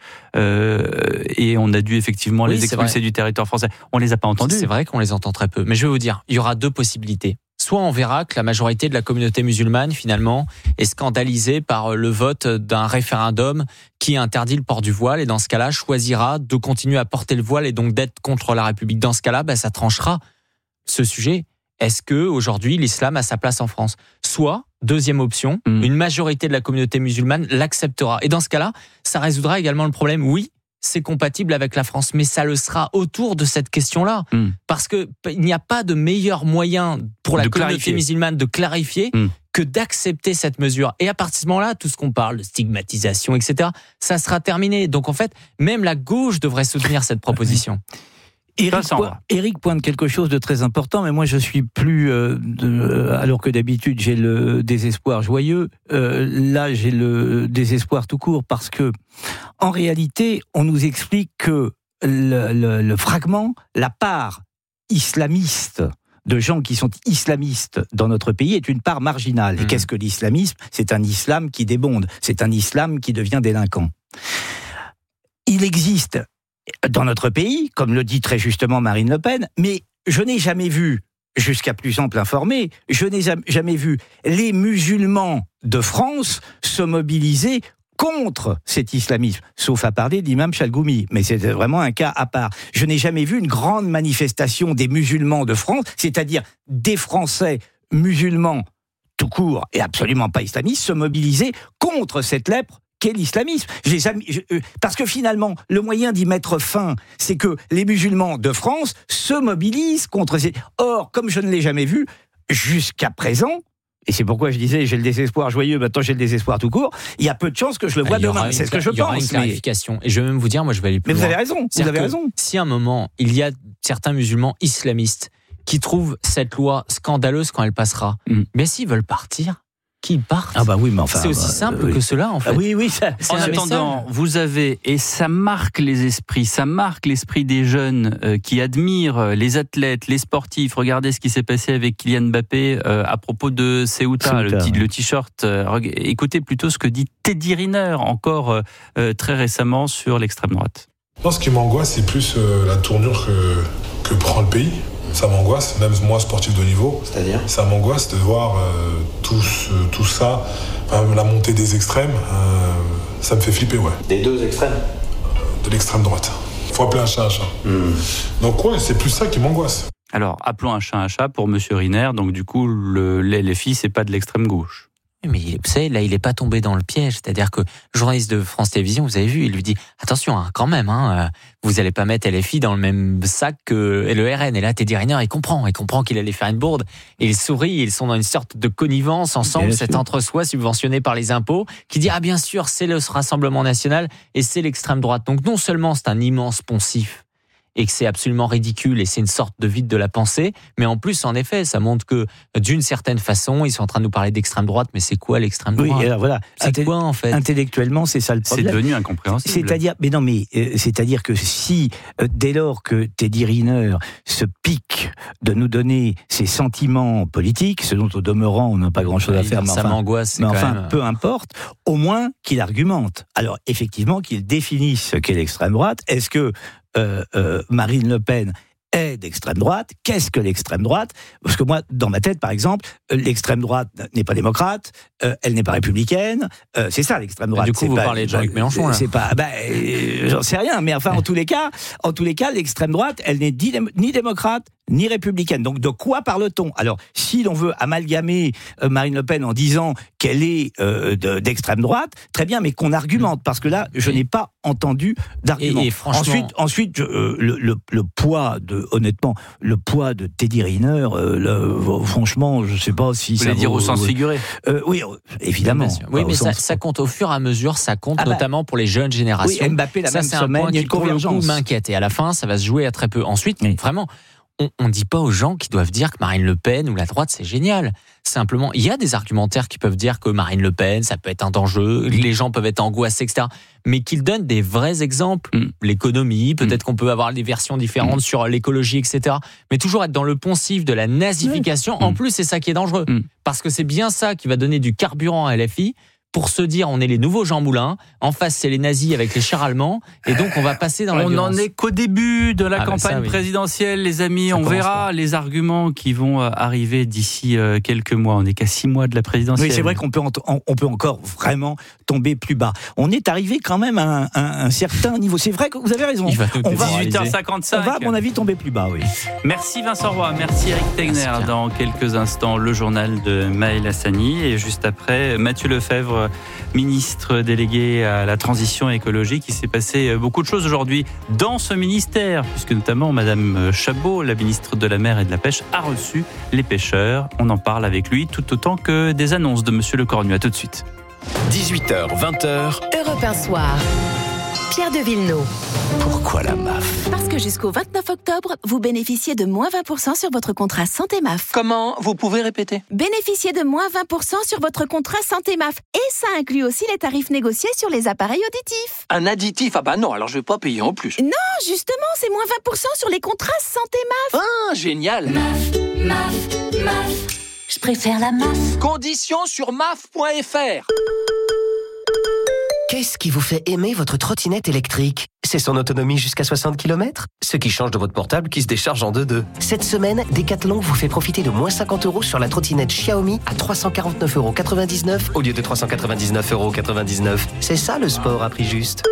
euh, et on a dû effectivement oui, les expulser du territoire français. On les a pas entendus. C'est vrai qu'on les entend très peu. Mais je vais vous dire, il y aura deux possibilités. Soit on verra que la majorité de la communauté musulmane, finalement, est scandalisée par le vote d'un référendum qui interdit le port du voile, et dans ce cas-là, choisira de continuer à porter le voile et donc d'être contre la République. Dans ce cas-là, bah, ça tranchera ce sujet. Est-ce que aujourd'hui l'islam a sa place en France ? Soit, deuxième option, mmh. une majorité de la communauté musulmane l'acceptera. Et dans ce cas-là, ça résoudra également le problème. Oui, c'est compatible avec la France, mais ça le sera autour de cette question-là. Mmh. Parce qu'il n'y a pas de meilleur moyen pour la de communauté clarifier. musulmane de clarifier mmh. que d'accepter cette mesure. Et à partir de ce moment-là, tout ce qu'on parle de stigmatisation, et cetera, ça sera terminé. Donc en fait, même la gauche devrait soutenir cette proposition. Éric, point, Éric pointe quelque chose de très important, mais moi je suis plus, euh, de, alors que d'habitude j'ai le désespoir joyeux, euh, là j'ai le désespoir tout court, parce que en réalité on nous explique que le, le, le fragment, la part islamiste de gens qui sont islamistes dans notre pays est une part marginale. Et mmh. qu'est-ce que l'islamisme ? C'est un islam qui débonde, c'est un islam qui devient délinquant. Il existe dans notre pays, comme le dit très justement Marine Le Pen, mais je n'ai jamais vu, jusqu'à plus ample informé, je n'ai jamais vu les musulmans de France se mobiliser contre cet islamisme, sauf à parler d'Imam Chalgoumi, mais c'est vraiment un cas à part. Je n'ai jamais vu une grande manifestation des musulmans de France, c'est-à-dire des Français musulmans tout court et absolument pas islamistes, se mobiliser contre cette lèpre qu'est l'islamisme. J'ai jamais, je, euh, parce que finalement, le moyen d'y mettre fin, c'est que les musulmans de France se mobilisent contre ces... Or, comme je ne l'ai jamais vu, jusqu'à présent, et c'est pourquoi je disais j'ai le désespoir joyeux, maintenant j'ai le désespoir tout court, il y a peu de chances que je le vois demain. C'est ce que je pense. Il y aura une clarification. Mais... Et je vais même vous dire, moi je vais aller plus mais loin. Mais vous avez raison, vous avez raison. Si à un moment, il y a certains musulmans islamistes qui trouvent cette loi scandaleuse quand elle passera, mm. mais s'ils veulent partir, qu'ils partent. Ah bah oui, mais enfin, c'est aussi bah, simple oui. que cela en fait. Ah oui, oui. Ça, en attendant, message. Vous avez, et ça marque les esprits, ça marque l'esprit des jeunes euh, qui admirent les athlètes, les sportifs. Regardez ce qui s'est passé avec Kylian Mbappé euh, à propos de Ceuta, Ceuta le, t- le t-shirt. Euh, écoutez plutôt ce que dit Teddy Riner encore euh, très récemment sur l'extrême droite. Moi, ce qui m'angoisse, c'est plus euh, la tournure que, que prend le pays. Ça m'angoisse, même moi, sportif de haut niveau. C'est-à-dire ? Ça m'angoisse de voir euh, tout, ce, tout ça, enfin, la montée des extrêmes. Euh, ça me fait flipper, ouais. Des deux extrêmes ? De l'extrême droite. Faut appeler un chat un chat. Mmh. Donc, ouais, c'est plus ça qui m'angoisse. Alors, appelons un chat un chat pour Monsieur Riner. Donc, du coup, le, les, les filles, c'est pas de l'extrême gauche. Mais vous savez, là, il n'est pas tombé dans le piège. C'est-à-dire que le journaliste de France Télévisions, vous avez vu, il lui dit « Attention, hein, quand même, hein, vous n'allez pas mettre L F I dans le même sac que le R N. » Et là, Teddy Riner, il comprend. Il comprend qu'il allait faire une bourde. Et il sourit. Ils sont dans une sorte de connivence ensemble, bien cet sûr. Entre-soi subventionné par les impôts, qui dit « Ah, bien sûr, c'est le Rassemblement National et c'est l'extrême droite. » Donc, non seulement c'est un immense poncif, et que c'est absolument ridicule et c'est une sorte de vide de la pensée, mais en plus, en effet, ça montre que d'une certaine façon, ils sont en train de nous parler d'extrême droite, mais c'est quoi l'extrême droite ? Oui, alors voilà. C'est Inté- quoi en fait ? Intellectuellement, c'est ça le problème. C'est devenu incompréhensible. C'est-à-dire, mais non, mais euh, c'est-à-dire que si euh, dès lors que Teddy Riner se pique de nous donner ses sentiments politiques, ce dont au demeurant on n'a pas grand-chose à faire, mais ça enfin, m'angoisse. Mais quand enfin, même... peu importe. Au moins qu'il argumente. Alors effectivement, qu'il définisse ce qu'est l'extrême droite. Est-ce que Euh, euh, Marine Le Pen est d'extrême droite? Qu'est-ce que l'extrême droite? Parce que moi, dans ma tête, par exemple, l'extrême droite n'est pas démocrate, euh, elle n'est pas républicaine, euh, c'est ça l'extrême droite. Du coup, c'est vous pas, parlez de Jean-Luc Mélenchon là. C'est pas, bah, euh, j'en sais rien, mais enfin, en tous les cas, en tous les cas, l'extrême droite, elle n'est ni, ni démocrate ni républicaine. Donc, de quoi parle-t-on? Alors, si l'on veut amalgamer euh, Marine Le Pen en disant qu'elle est euh, de, d'extrême droite, très bien, mais qu'on argumente, parce que là, je n'ai pas entendu d'argument. Et, et franchement... Ensuite, ensuite euh, le, le, le poids de, honnêtement, le poids de Teddy Riner, euh, le, franchement, je ne sais pas si vous ça voulez dire vaut, au sens euh, figuré. Euh, oui, évidemment. Oui, mais ça, sens... ça compte au fur et à mesure, ça compte ah bah, notamment pour les jeunes générations. Oui, Mbappé, la ça, même c'est semaine, un point il y a qui, une pour le coup, convergence. m'inquiète. Et à la fin, ça va se jouer à très peu. Ensuite, oui. vraiment... On ne dit pas aux gens qui doivent dire que Marine Le Pen ou la droite, c'est génial. Simplement, il y a des argumentaires qui peuvent dire que Marine Le Pen, ça peut être un danger, les gens peuvent être angoissés, et cetera. Mais qu'ils donnent des vrais exemples. Mm. L'économie, peut-être mm. qu'on peut avoir des versions différentes mm. sur l'écologie, et cetera. Mais toujours être dans le poncif de la nazification. Mm. En plus, c'est ça qui est dangereux. Mm. Parce que c'est bien ça qui va donner du carburant à L F I. Pour se dire, on est les nouveaux Jean Moulin, en face c'est les nazis avec les chars allemands, et donc on va passer dans la on violence. On n'en est qu'au début de la ah campagne bah ça, oui. présidentielle, les amis. Ça on verra pas. Les arguments qui vont arriver d'ici quelques mois. On n'est qu'à six mois de la présidentielle. Oui, c'est vrai qu'on peut, on peut encore vraiment tomber plus bas. On est arrivé quand même à un, un, un certain niveau. C'est vrai que vous avez raison. Il va on va dix-huit heures cinquante-cinq. On va, à mon avis, tomber plus bas, oui. Merci Vincent Roy, merci Éric Tegner. Dans quelques instants, le journal de Maël Hassani. Et juste après, Mathieu Lefebvre Techner, ministre délégué à la transition écologique. Il s'est passé beaucoup de choses aujourd'hui dans ce ministère, puisque notamment Madame Chabot, la ministre de la Mer et de la Pêche, a reçu les pêcheurs. On en parle avec lui tout autant que des annonces de Monsieur Le Cornu. À tout de suite. dix-huit heures, vingt heures. Europe un soir. Pierre de Villeneuve. Pourquoi la M A F ? Parce que jusqu'au vingt-neuf octobre, vous bénéficiez de moins vingt pour cent sur votre contrat Santé M A F. Comment ? Vous pouvez répéter ? Bénéficiez de moins vingt pour cent sur votre contrat Santé M A F. Et ça inclut aussi les tarifs négociés sur les appareils auditifs. Un additif ? Ah bah non, alors je vais pas payer en plus. Non, justement, c'est moins vingt pour cent sur les contrats Santé M A F. Ah, génial. M A F, M A F, M A F. Je préfère la M A F. Conditions sur M A F point F R. Qu'est-ce qui vous fait aimer votre trottinette électrique ? C'est son autonomie jusqu'à soixante kilomètres, ce qui change de votre portable qui se décharge en deux-deux. Cette semaine, Decathlon vous fait profiter de moins cinquante euros sur la trottinette Xiaomi à trois cent quarante-neuf euros quatre-vingt-dix-neuf au lieu de trois cent quatre-vingt-dix-neuf euros quatre-vingt-dix-neuf. C'est ça le sport à prix juste.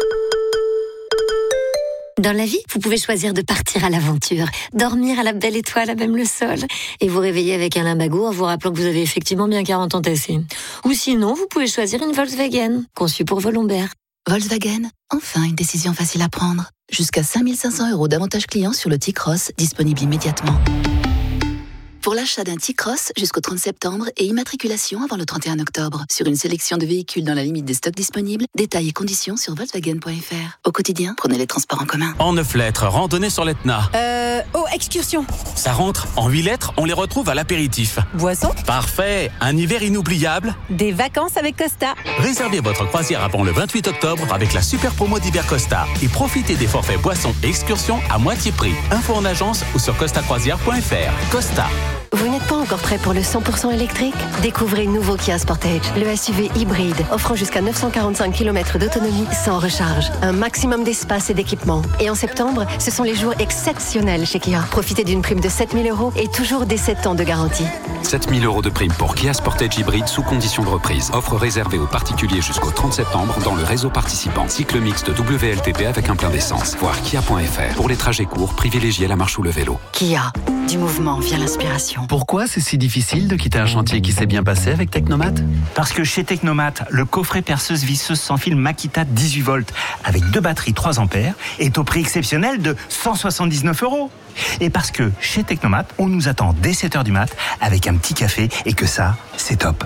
Dans la vie, vous pouvez choisir de partir à l'aventure, dormir à la belle étoile à même le sol, et vous réveiller avec un limbago en vous rappelant que vous avez effectivement bien quarante ans tassés. Ou sinon, vous pouvez choisir une Volkswagen, conçue pour vos lombaires. Volkswagen, enfin une décision facile à prendre. Jusqu'à cinq mille cinq cents euros d'avantages clients sur le T-Cross, disponible immédiatement. Pour l'achat d'un T-Cross jusqu'au trente septembre et immatriculation avant le trente et un octobre. Sur une sélection de véhicules dans la limite des stocks disponibles, détails et conditions sur Volkswagen point F R. Au quotidien, prenez les transports en commun. En neuf lettres, randonnée sur l'Etna. Euh... Oh, excursion. Ça rentre. En huit lettres, on les retrouve à l'apéritif. Boisson. Parfait. Un hiver inoubliable. Des vacances avec Costa. Réservez votre croisière avant le vingt-huit octobre avec la super promo d'hiver Costa. Et profitez des forfaits boissons et excursions à moitié prix. Info en agence ou sur costa croisière point F R. Costa. Vous n'êtes pas encore prêt pour le cent pour cent électrique ? Découvrez le nouveau Kia Sportage, le S U V hybride, offrant jusqu'à neuf cent quarante-cinq kilomètres d'autonomie sans recharge. Un maximum d'espace et d'équipement. Et en septembre, ce sont les jours exceptionnels chez Kia. Profitez d'une prime de sept mille euros et toujours des sept ans de garantie. sept mille euros de prime pour Kia Sportage hybride sous condition de reprise. Offre réservée aux particuliers jusqu'au trente septembre dans le réseau participant. Cycle mixte W L T P avec un plein d'essence. Voir kia point F R. Pour les trajets courts, privilégiez la marche ou le vélo. Kia. Du mouvement vient l'inspiration. Pourquoi c'est si difficile de quitter un chantier qui s'est bien passé avec Technomat ? Parce que chez Technomat, le coffret perceuse visseuse sans fil Makita dix-huit volts avec deux batteries trois ampères est au prix exceptionnel de cent soixante-dix-neuf euros. Et parce que chez Technomat, on nous attend dès sept heures du mat avec un petit café et que ça, c'est top.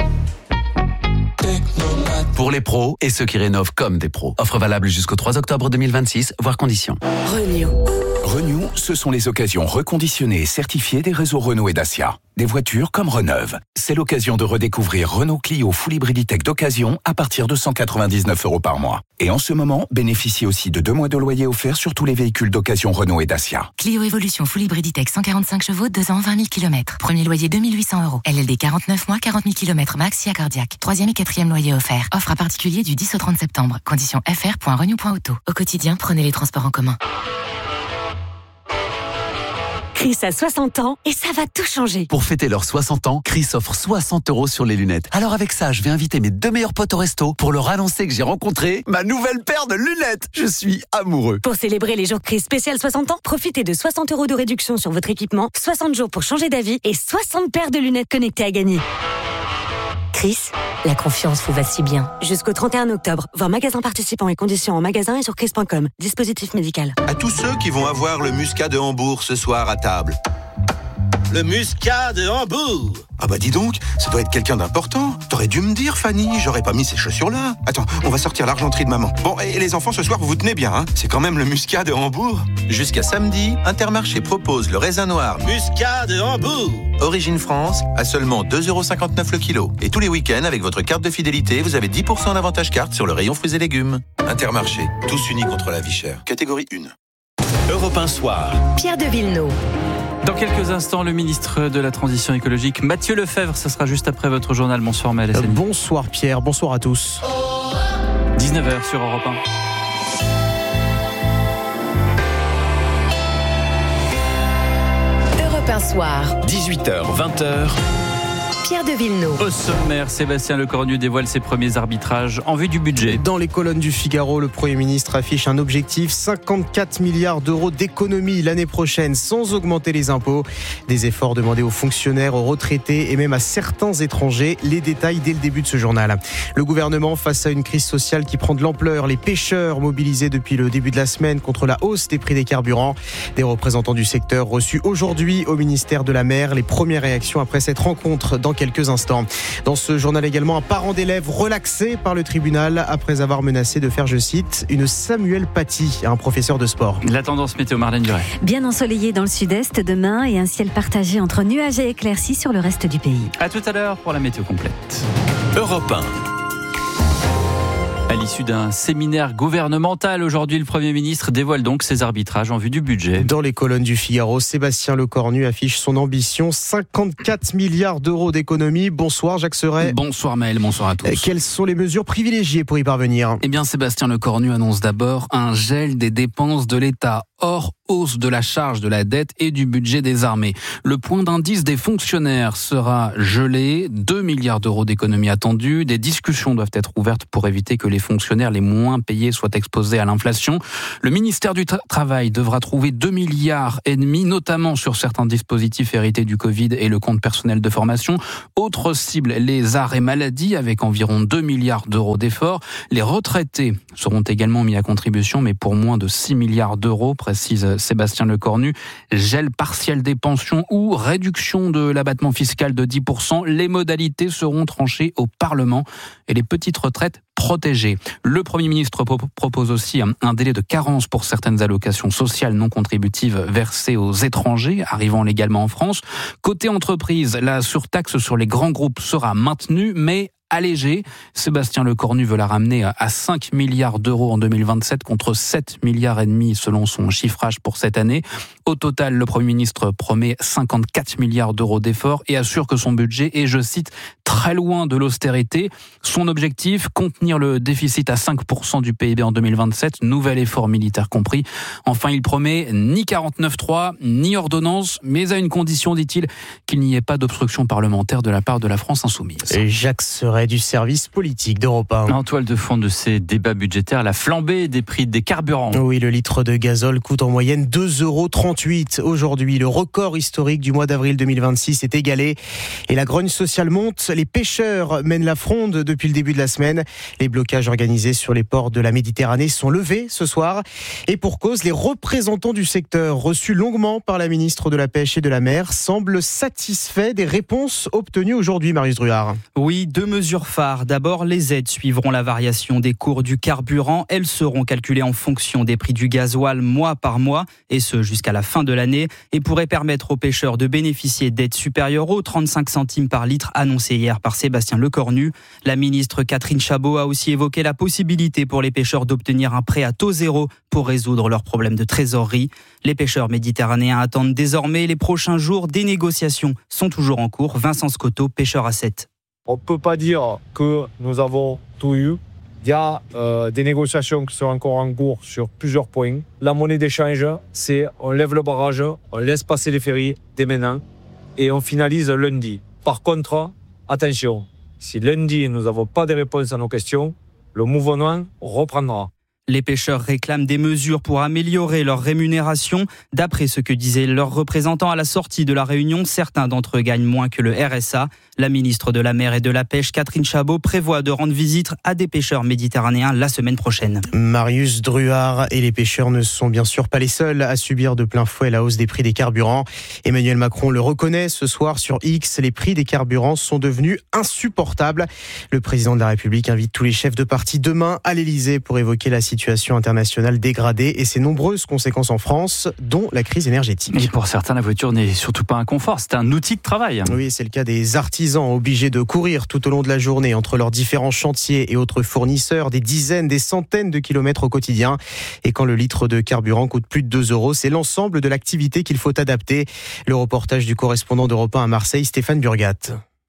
Pour les pros et ceux qui rénovent comme des pros. Offre valable jusqu'au trois octobre deux mille vingt-six, voire conditions. Renew. Renew, ce sont les occasions reconditionnées et certifiées des réseaux Renault et Dacia. Des voitures comme Reneuve. C'est l'occasion de redécouvrir Renault Clio Full Hybriditech d'occasion à partir de cent quatre-vingt-dix-neuf euros par mois. Et en ce moment, bénéficiez aussi de deux mois de loyer offert sur tous les véhicules d'occasion Renault et Dacia. Clio Evolution Full Hybriditech cent quarante-cinq chevaux, deux ans, vingt mille kilomètres. Premier loyer deux mille huit cents euros. L L D quarante-neuf mois, quarante mille kilomètres max, si cardiaque. Troisième et quatrième loyer offert. Offre à particulier du dix au trente septembre. Conditions f r point renew point auto. Au quotidien, prenez les transports en commun. Chris a soixante ans et ça va tout changer. Pour fêter leurs soixante ans, Chris offre soixante euros sur les lunettes. Alors avec ça, je vais inviter mes deux meilleurs potes au resto pour leur annoncer que j'ai rencontré ma nouvelle paire de lunettes. Je suis amoureux. Pour célébrer les jours Chris spécial soixante ans, profitez de soixante euros de réduction sur votre équipement, soixante jours pour changer d'avis et soixante paires de lunettes connectées à gagner. Chris, la confiance vous va si bien. Jusqu'au trente et un octobre, voir magasin participants et conditions en magasin et sur chris point com. Dispositif médical. À tous ceux qui vont avoir le muscat de Hambourg ce soir à table. Le muscat de Hambourg. Ah bah dis donc, ça doit être quelqu'un d'important. T'aurais dû me dire, Fanny, j'aurais pas mis ces chaussures-là. Attends, on va sortir l'argenterie de maman. Bon, et les enfants, ce soir, vous vous tenez bien, hein. C'est quand même le muscat de Hambourg. Jusqu'à samedi, Intermarché propose le raisin noir muscat de Hambourg. Origine France, à seulement deux euros cinquante-neuf le kilo. Et tous les week-ends, avec votre carte de fidélité, vous avez dix pour cent d'avantage carte sur le rayon fruits et légumes. Intermarché, tous unis contre la vie chère. Catégorie un. Europe un soir. Pierre de Villeneuve. Dans quelques instants, le ministre de la Transition écologique, Mathieu Lefebvre, ça sera juste après votre journal. Bonsoir Maël Hassani. Bonsoir Pierre, bonsoir à tous. dix-neuf heures sur Europe un. Europe un soir. dix-huit heures, vingt heures. Pierre de Villeneuve. Au sommaire, Sébastien Lecornu dévoile ses premiers arbitrages en vue du budget. Dans les colonnes du Figaro, le Premier ministre affiche un objectif cinquante-quatre milliards d'euros d'économie l'année prochaine sans augmenter les impôts. Des efforts demandés aux fonctionnaires, aux retraités et même à certains étrangers. Les détails dès le début de ce journal. Le gouvernement face à une crise sociale qui prend de l'ampleur. Les pêcheurs mobilisés depuis le début de la semaine contre la hausse des prix des carburants. Des représentants du secteur reçus aujourd'hui au ministère de la Mer. Les premières réactions après cette rencontre dans quelques instants. Dans ce journal également, un parent d'élève relaxé par le tribunal après avoir menacé de faire, je cite, une Samuel Paty à un professeur de sport. La tendance météo, Marlène Duret. Bien ensoleillé dans le sud-est demain et un ciel partagé entre nuages et éclaircies sur le reste du pays. À tout à l'heure pour la météo complète. Europe un. À l'issue d'un séminaire gouvernemental, aujourd'hui, le Premier ministre dévoile donc ses arbitrages en vue du budget. Dans les colonnes du Figaro, Sébastien Lecornu affiche son ambition, cinquante-quatre milliards d'euros d'économie. Bonsoir Jacques Serret. Bonsoir Maël, bonsoir à tous. Quelles sont les mesures privilégiées pour y parvenir ? Eh bien, Sébastien Lecornu annonce d'abord un gel des dépenses de l'État, hors hausse de la charge de la dette et du budget des armées. Le point d'indice des fonctionnaires sera gelé, deux milliards d'euros d'économies attendues. Des discussions doivent être ouvertes pour éviter que les fonctionnaires les moins payés soient exposés à l'inflation. Le ministère du tra- Travail devra trouver deux milliards et demi, notamment sur certains dispositifs hérités du Covid et le compte personnel de formation. Autre cible, les arts et maladies, avec environ deux milliards d'euros d'efforts. Les retraités seront également mis à contribution, mais pour moins de six milliards d'euros, précise Sébastien Lecornu. Gel partiel des pensions ou réduction de l'abattement fiscal de dix pour cent. Les modalités seront tranchées au Parlement et les petites retraites protégées. Le Premier ministre propose aussi un délai de carence pour certaines allocations sociales non contributives versées aux étrangers arrivant légalement en France. Côté entreprise, la surtaxe sur les grands groupes sera maintenue, mais allégée. Sébastien Lecornu veut la ramener à cinq milliards d'euros en deux mille vingt-sept contre sept milliards et demi selon son chiffrage pour cette année. Au total, le Premier ministre promet cinquante-quatre milliards d'euros d'efforts et assure que son budget est, je cite, très loin de l'austérité. Son objectif, contenir le déficit à cinq pour cent du P I B en deux mille vingt-sept, nouvel effort militaire compris. Enfin, il promet ni quarante-neuf trois, ni ordonnance, mais à une condition, dit-il, qu'il n'y ait pas d'obstruction parlementaire de la part de la France insoumise. Et Jacques Serret du service politique d'Europe un. En toile de fond de ces débats budgétaires, la flambée des prix des carburants. Oui, le litre de gazole coûte en moyenne deux euros trente-huit. Aujourd'hui, le record historique du mois d'avril deux mille vingt-six est égalé. Et la grogne sociale monte. Les pêcheurs mènent la fronde depuis le début de la semaine. Les blocages organisés sur les ports de la Méditerranée sont levés ce soir. Et pour cause, les représentants du secteur, reçus longuement par la ministre de la Pêche et de la Mer, semblent satisfaits des réponses obtenues aujourd'hui, Marius Druard. Oui, deux mesures phares. D'abord, les aides suivront la variation des cours du carburant. Elles seront calculées en fonction des prix du gasoil mois par mois, et ce jusqu'à la fin de l'année, et pourraient permettre aux pêcheurs de bénéficier d'aides supérieures aux trente-cinq centimes par litre annoncées hier par Sébastien Lecornu. La ministre Catherine Chabot a aussi évoqué la possibilité pour les pêcheurs d'obtenir un prêt à taux zéro pour résoudre leurs problèmes de trésorerie. Les pêcheurs méditerranéens attendent désormais les prochains jours. Des négociations sont toujours en cours. Vincent Scotto, pêcheur à sept. On ne peut pas dire que nous avons tout eu. Il y a euh, des négociations qui sont encore en cours sur plusieurs points. La monnaie d'échange, c'est on lève le barrage, on laisse passer les ferries dès maintenant et on finalise lundi. Par contre, attention, si lundi nous n'avons pas de réponse à nos questions, le mouvement reprendra. Les pêcheurs réclament des mesures pour améliorer leur rémunération. D'après ce que disaient leurs représentants à la sortie de la réunion, certains d'entre eux gagnent moins que le R S A. La ministre de la Mer et de la Pêche, Catherine Chabot, prévoit de rendre visite à des pêcheurs méditerranéens la semaine prochaine. Marius Druard, et les pêcheurs ne sont bien sûr pas les seuls à subir de plein fouet la hausse des prix des carburants. Emmanuel Macron le reconnaît ce soir sur X, les prix des carburants sont devenus insupportables. Le président de la République invite tous les chefs de parti demain à l'Élysée pour évoquer la situation internationale dégradée et ses nombreuses conséquences en France, dont la crise énergétique. Et pour certains, la voiture n'est surtout pas un confort, c'est un outil de travail. Oui, c'est le cas des artisans obligés de courir tout au long de la journée entre leurs différents chantiers et autres fournisseurs, des dizaines, des centaines de kilomètres au quotidien. Et quand le litre de carburant coûte plus de deux euros, c'est l'ensemble de l'activité qu'il faut adapter. Le reportage du correspondant d'Europe un à Marseille, Stéphane Burgat.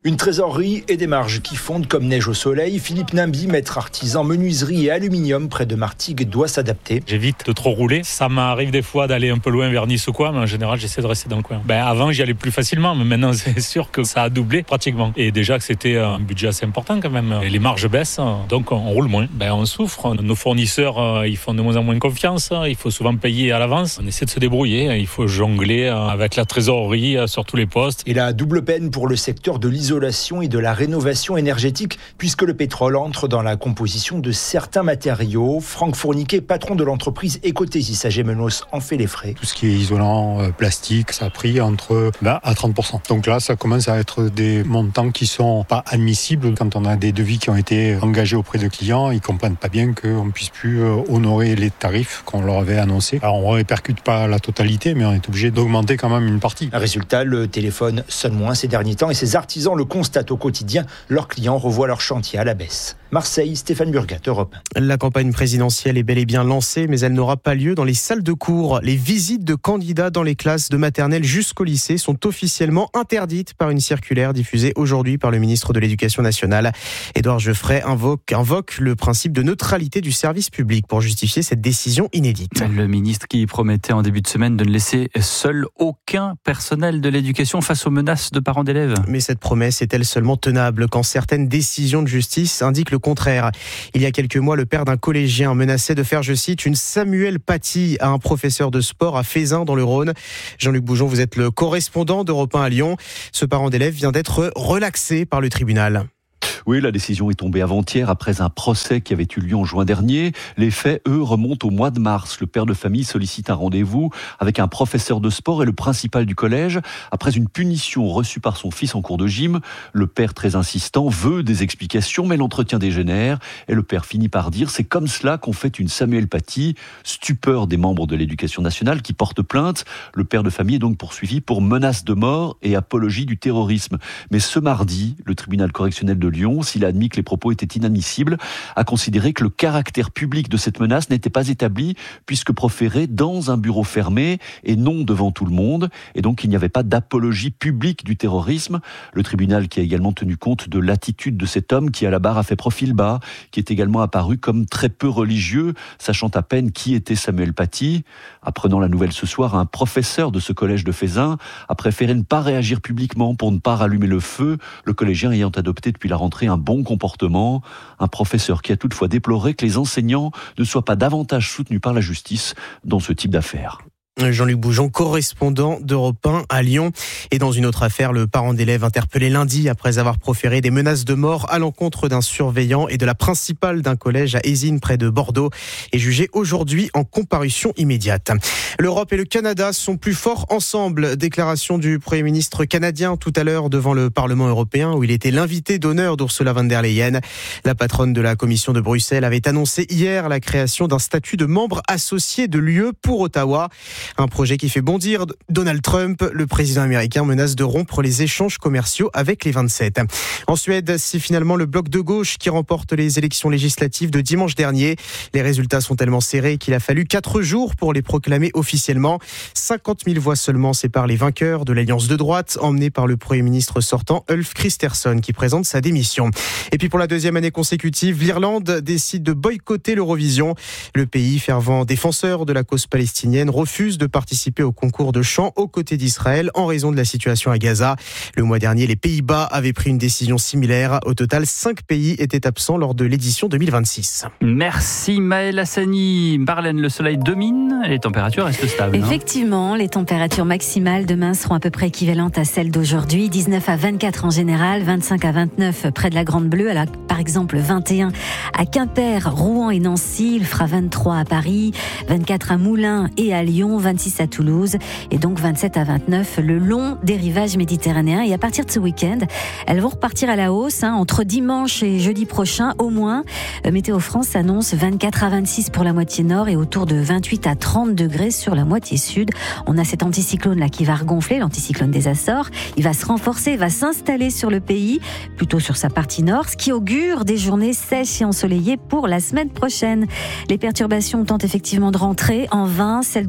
Une trésorerie et des marges qui fondent comme neige au soleil. Philippe Nimby, maître artisan menuiserie et aluminium près de Martigues, doit s'adapter. J'évite de trop rouler. Ça m'arrive des fois d'aller un peu loin vers Nice ou quoi, mais en général, j'essaie de rester dans le coin. Ben, avant, j'y allais plus facilement, mais maintenant, c'est sûr que ça a doublé pratiquement. Et déjà que c'était un budget assez important quand même. Et les marges baissent, donc on roule moins. Ben, on souffre. Nos fournisseurs, ils font de moins en moins confiance. Il faut souvent payer à l'avance. On essaie de se débrouiller. Il faut jongler avec la trésorerie sur tous les postes. Et la double peine pour le secteur de l'isolation et de la rénovation énergétique, puisque le pétrole entre dans la composition de certains matériaux. Franck Fourniquet, patron de l'entreprise Ecotesis à Gémenos, en fait les frais. Tout ce qui est isolant euh, plastique, ça a pris entre vingt à trente pour cent. Donc là, ça commence à être des montants qui sont pas admissibles. Quand on a des devis qui ont été engagés auprès de clients, ils comprennent pas bien qu'on ne puisse plus euh, honorer les tarifs qu'on leur avait annoncés. Alors on ne répercute pas la totalité, mais on est obligé d'augmenter quand même une partie. Résultat, le téléphone sonne moins ces derniers temps et ces artisans le constatent au quotidien. Leurs clients revoient leur chantier à la baisse. Marseille, Stéphane Burgat, Europe un. La campagne présidentielle est bel et bien lancée, mais elle n'aura pas lieu dans les salles de cours. Les visites de candidats dans les classes de maternelle jusqu'au lycée sont officiellement interdites par une circulaire diffusée aujourd'hui par le ministre de l'Éducation nationale. Édouard Geoffray invoque, invoque le principe de neutralité du service public pour justifier cette décision inédite. Le ministre qui promettait en début de semaine de ne laisser seul aucun personnel de l'éducation face aux menaces de parents d'élèves. Mais cette promesse est-elle seulement tenable quand certaines décisions de justice indiquent le contraire? Il y a quelques mois, le père d'un collégien menaçait de faire, je cite, une Samuel Paty à un professeur de sport à Fézin dans le Rhône. Jean-Luc Boujon, vous êtes le correspondant d'Europe un à Lyon. Ce parent d'élève vient d'être relaxé par le tribunal. Oui, la décision est tombée avant-hier après un procès qui avait eu lieu en juin dernier. Les faits, eux, remontent au mois de mars. Le père de famille sollicite un rendez-vous avec un professeur de sport et le principal du collège. Après une punition reçue par son fils en cours de gym, le père, très insistant, veut des explications, mais l'entretien dégénère. Et le père finit par dire « c'est comme cela qu'on fait une Samuel Paty ». Stupeur des membres de l'Éducation nationale qui portent plainte. Le père de famille est donc poursuivi pour menace de mort et apologie du terrorisme. Mais ce mardi, le tribunal correctionnel de Lyon, s'il a admis que les propos étaient inadmissibles, a considéré que le caractère public de cette menace n'était pas établi puisque proféré dans un bureau fermé et non devant tout le monde. Et donc il n'y avait pas d'apologie publique du terrorisme. Le tribunal qui a également tenu compte de l'attitude de cet homme qui à la barre a fait profil bas, qui est également apparu comme très peu religieux, sachant à peine qui était Samuel Paty. Apprenant la nouvelle ce soir, un professeur de ce collège de Fézin a préféré ne pas réagir publiquement pour ne pas rallumer le feu, le collégien ayant adopté depuis la rentrée un bon comportement. Un professeur qui a toutefois déploré que les enseignants ne soient pas davantage soutenus par la justice dans ce type d'affaires. Jean-Luc Boujon, correspondant d'Europe un à Lyon. Et dans une autre affaire, le parent d'élève interpellé lundi après avoir proféré des menaces de mort à l'encontre d'un surveillant et de la principale d'un collège à Ézines près de Bordeaux est jugé aujourd'hui en comparution immédiate. L'Europe et le Canada sont plus forts ensemble. Déclaration du Premier ministre canadien tout à l'heure devant le Parlement européen où il était l'invité d'honneur d'Ursula von der Leyen. La patronne de la Commission de Bruxelles avait annoncé hier la création d'un statut de membre associé de l'U E pour Ottawa. Un projet qui fait bondir Donald Trump. Le président américain menace de rompre les échanges commerciaux avec les vingt-sept. En Suède, c'est finalement le bloc de gauche qui remporte les élections législatives de dimanche dernier. Les résultats sont tellement serrés qu'il a fallu quatre jours pour les proclamer officiellement. cinquante mille voix seulement séparent les vainqueurs de l'alliance de droite, emmenée par le Premier ministre sortant Ulf Kristersson, qui présente sa démission. Et puis pour la deuxième année consécutive, l'Irlande décide de boycotter l'Eurovision. Le pays, fervent défenseur de la cause palestinienne, refuse de participer au concours de chant aux côtés d'Israël en raison de la situation à Gaza. Le mois dernier, les Pays-Bas avaient pris une décision similaire. Au total, cinq pays étaient absents lors de l'édition deux mille vingt-six. Merci Maëlle Hassani. Marlène, le soleil domine et les températures restent stables. Effectivement, hein. Les températures maximales demain seront à peu près équivalentes à celles d'aujourd'hui. dix-neuf à vingt-quatre en général, vingt-cinq à vingt-neuf près de la Grande Bleue. Alors, par exemple, vingt et un à Quimper, Rouen et Nancy. Il fera vingt-trois à Paris, vingt-quatre à Moulins et à Lyon, vingt-six à Toulouse et donc vingt-sept à vingt-neuf le long des rivages méditerranéens. Et à partir de ce week-end, elles vont repartir à la hausse, hein, entre dimanche et jeudi prochain au moins. Météo France annonce vingt-quatre à vingt-six pour la moitié nord et autour de vingt-huit à trente degrés sur la moitié sud. On a cet anticyclone là qui va regonfler, l'anticyclone des Açores. Il va se renforcer, il va s'installer sur le pays, plutôt sur sa partie nord, ce qui augure des journées sèches et ensoleillées pour la semaine prochaine. Les perturbations tentent effectivement de rentrer en vain. Celles d'aujourd'hui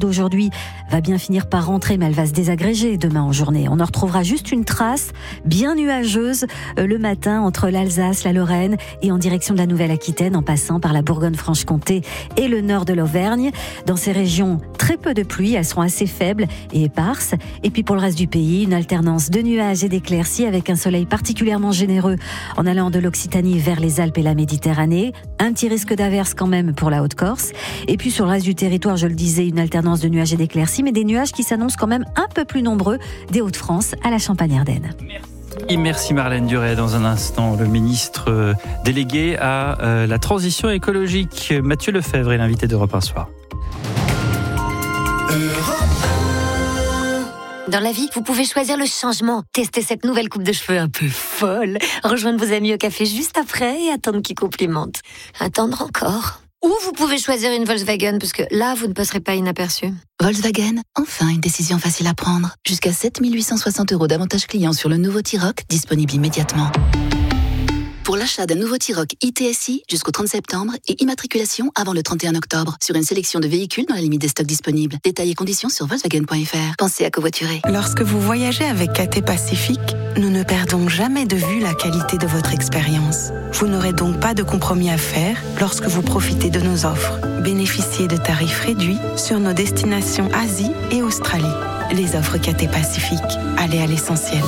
pluie va bien finir par rentrer, mais elle va se désagréger demain en journée. On en retrouvera juste une trace bien nuageuse le matin entre l'Alsace, la Lorraine et en direction de la Nouvelle-Aquitaine en passant par la Bourgogne-Franche-Comté et le nord de l'Auvergne. Dans ces régions, très peu de pluie, elles seront assez faibles et éparses. Et puis pour le reste du pays, une alternance de nuages et d'éclaircies avec un soleil particulièrement généreux en allant de l'Occitanie vers les Alpes et la Méditerranée. Un petit risque d'averse quand même pour la Haute-Corse. Et puis sur le reste du territoire, je le disais, une alternance de nuages et d'éclaircies, mais des nuages qui s'annoncent quand même un peu plus nombreux des Hauts-de-France à la Champagne-Ardenne. Et merci Marlène Duret. Dans un instant, le ministre délégué à euh, la transition écologique, Mathieu Lefebvre, est l'invité d'Europe un Soir. Dans la vie, vous pouvez choisir le changement. Tester cette nouvelle coupe de cheveux un peu folle. Rejoindre vos amis au café juste après et attendre qu'ils complimentent. Attendre encore. Ou vous pouvez choisir une Volkswagen, parce que là, vous ne passerez pas inaperçu. Volkswagen, enfin une décision facile à prendre. Jusqu'à sept mille huit cent soixante euros d'avantages clients sur le nouveau T-Roc, disponible immédiatement. Pour l'achat d'un nouveau T-Roc I T S I jusqu'au trente septembre et immatriculation avant le trente et un octobre sur une sélection de véhicules dans la limite des stocks disponibles. Détails et conditions sur Volkswagen point F R. Pensez à covoiturer. Lorsque vous voyagez avec Cathay Pacifique, nous ne perdons jamais de vue la qualité de votre expérience. Vous n'aurez donc pas de compromis à faire lorsque vous profitez de nos offres. Bénéficiez de tarifs réduits sur nos destinations Asie et Australie. Les offres Cathay Pacifique. Allez à l'essentiel.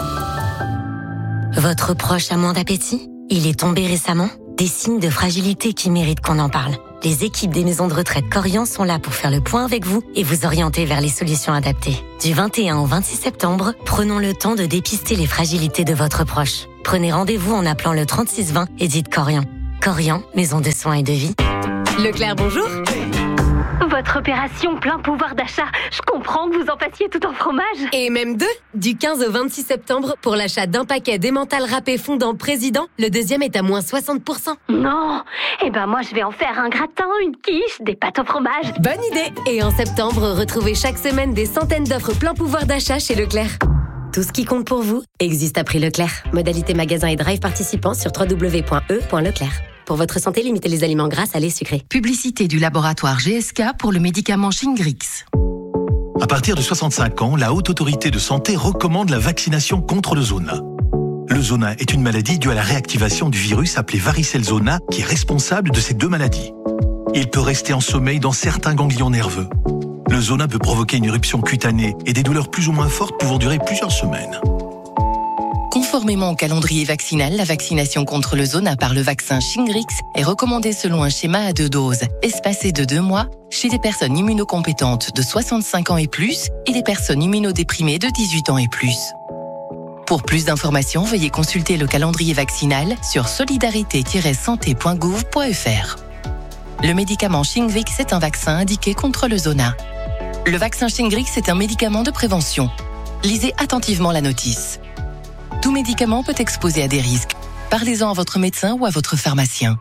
Votre proche a moins d'appétit ? Il est tombé récemment ? Des signes de fragilité qui méritent qu'on en parle. Les équipes des maisons de retraite Corian sont là pour faire le point avec vous et vous orienter vers les solutions adaptées. Du vingt et un au vingt-six septembre, prenons le temps de dépister les fragilités de votre proche. Prenez rendez-vous en appelant le trente-six vingt et dites Corian. Corian, maison de soins et de vie. Leclerc, bonjour. Votre opération plein pouvoir d'achat, je comprends que vous en fassiez tout en fromage. Et même deux. Du quinze au vingt-six septembre, pour l'achat d'un paquet d'emmental râpé fondant Président, le deuxième est à moins soixante pour cent. Non. Eh ben moi, je vais en faire un gratin, une quiche, des pâtes au fromage. Bonne idée. Et en septembre, retrouvez chaque semaine des centaines d'offres plein pouvoir d'achat chez Leclerc. Tout ce qui compte pour vous existe à prix Leclerc. Modalité magasin et drive participants sur w w w point e point leclerc. Pour votre santé, limitez les aliments gras, salés, sucrés. Publicité du laboratoire G S K pour le médicament Shingrix. À partir de soixante-cinq ans, la Haute Autorité de Santé recommande la vaccination contre le zona. Le zona est une maladie due à la réactivation du virus appelé varicelle zona qui est responsable de ces deux maladies. Il peut rester en sommeil dans certains ganglions nerveux. Le zona peut provoquer une éruption cutanée et des douleurs plus ou moins fortes pouvant durer plusieurs semaines. Conformément au calendrier vaccinal, la vaccination contre le zona par le vaccin Shingrix est recommandée selon un schéma à deux doses, espacé de deux mois, chez les personnes immunocompétentes de soixante-cinq ans et plus et les personnes immunodéprimées de dix-huit ans et plus. Pour plus d'informations, veuillez consulter le calendrier vaccinal sur solidarité tiret santé point gouv point f r. Le médicament Shingrix est un vaccin indiqué contre le zona. Le vaccin Shingrix est un médicament de prévention. Lisez attentivement la notice. Tout médicament peut exposer à des risques. Parlez-en à votre médecin ou à votre pharmacien.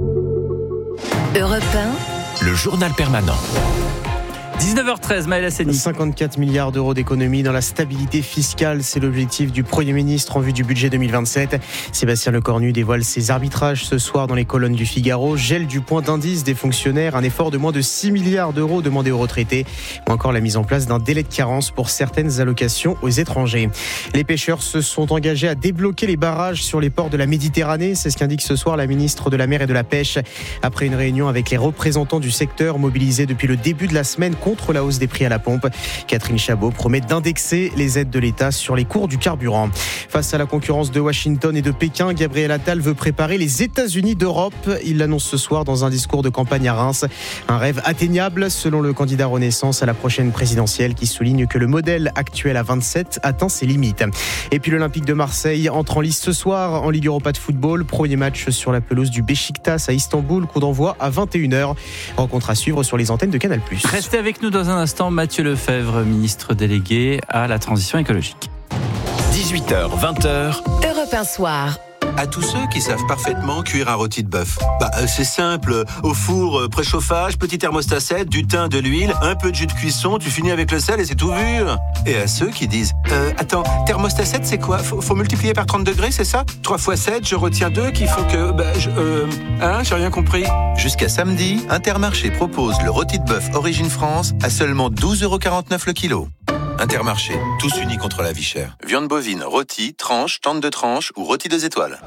Europe un, le journal permanent. dix-neuf heures treize, Maël Hassani. cinquante-quatre milliards d'euros d'économies dans la stabilité fiscale, c'est l'objectif du Premier ministre en vue du budget deux mille vingt-sept. Sébastien Lecornu dévoile ses arbitrages ce soir dans les colonnes du Figaro. Gel du point d'indice des fonctionnaires, un effort de moins de six milliards d'euros demandé aux retraités, ou encore la mise en place d'un délai de carence pour certaines allocations aux étrangers. Les pêcheurs se sont engagés à débloquer les barrages sur les ports de la Méditerranée, c'est ce qu'indique ce soir la ministre de la Mer et de la Pêche, après une réunion avec les représentants du secteur mobilisés depuis le début de la semaine contre la hausse des prix à la pompe. Catherine Chabot promet d'indexer les aides de l'État sur les cours du carburant. Face à la concurrence de Washington et de Pékin, Gabriel Attal veut préparer les États-Unis d'Europe. Il l'annonce ce soir dans un discours de campagne à Reims. Un rêve atteignable selon le candidat Renaissance à la prochaine présidentielle qui souligne que le modèle actuel à vingt-sept atteint ses limites. Et puis l'Olympique de Marseille entre en lice ce soir en Ligue Europa de football. Premier match sur la pelouse du Beşiktaş à Istanbul. Coup d'envoi à vingt et une heures. Rencontre à suivre sur les antennes de Canal plus. Restez avec nous dans un instant, Mathieu Lefebvre, ministre délégué à la transition écologique. dix-huit heures, vingt heures. Europe un soir. À tous ceux qui savent parfaitement cuire un rôti de bœuf. Bah, euh, c'est simple. Au four, euh, préchauffage, petit thermostat sept, du thym, de l'huile, un peu de jus de cuisson, tu finis avec le sel et c'est tout vu. Et à ceux qui disent, euh, attends, thermostat sept, c'est quoi? faut, faut multiplier par trente degrés, c'est ça? trois fois sept, je retiens deux, qu'il faut que... Bah, je, euh, hein, j'ai rien compris. Jusqu'à samedi, Intermarché propose le rôti de bœuf Origine France à seulement douze euros quarante-neuf le kilo. Intermarché, tous unis contre la vie chère. Viande bovine, rôti, tranche, tente de tranche ou rôti deux étoiles.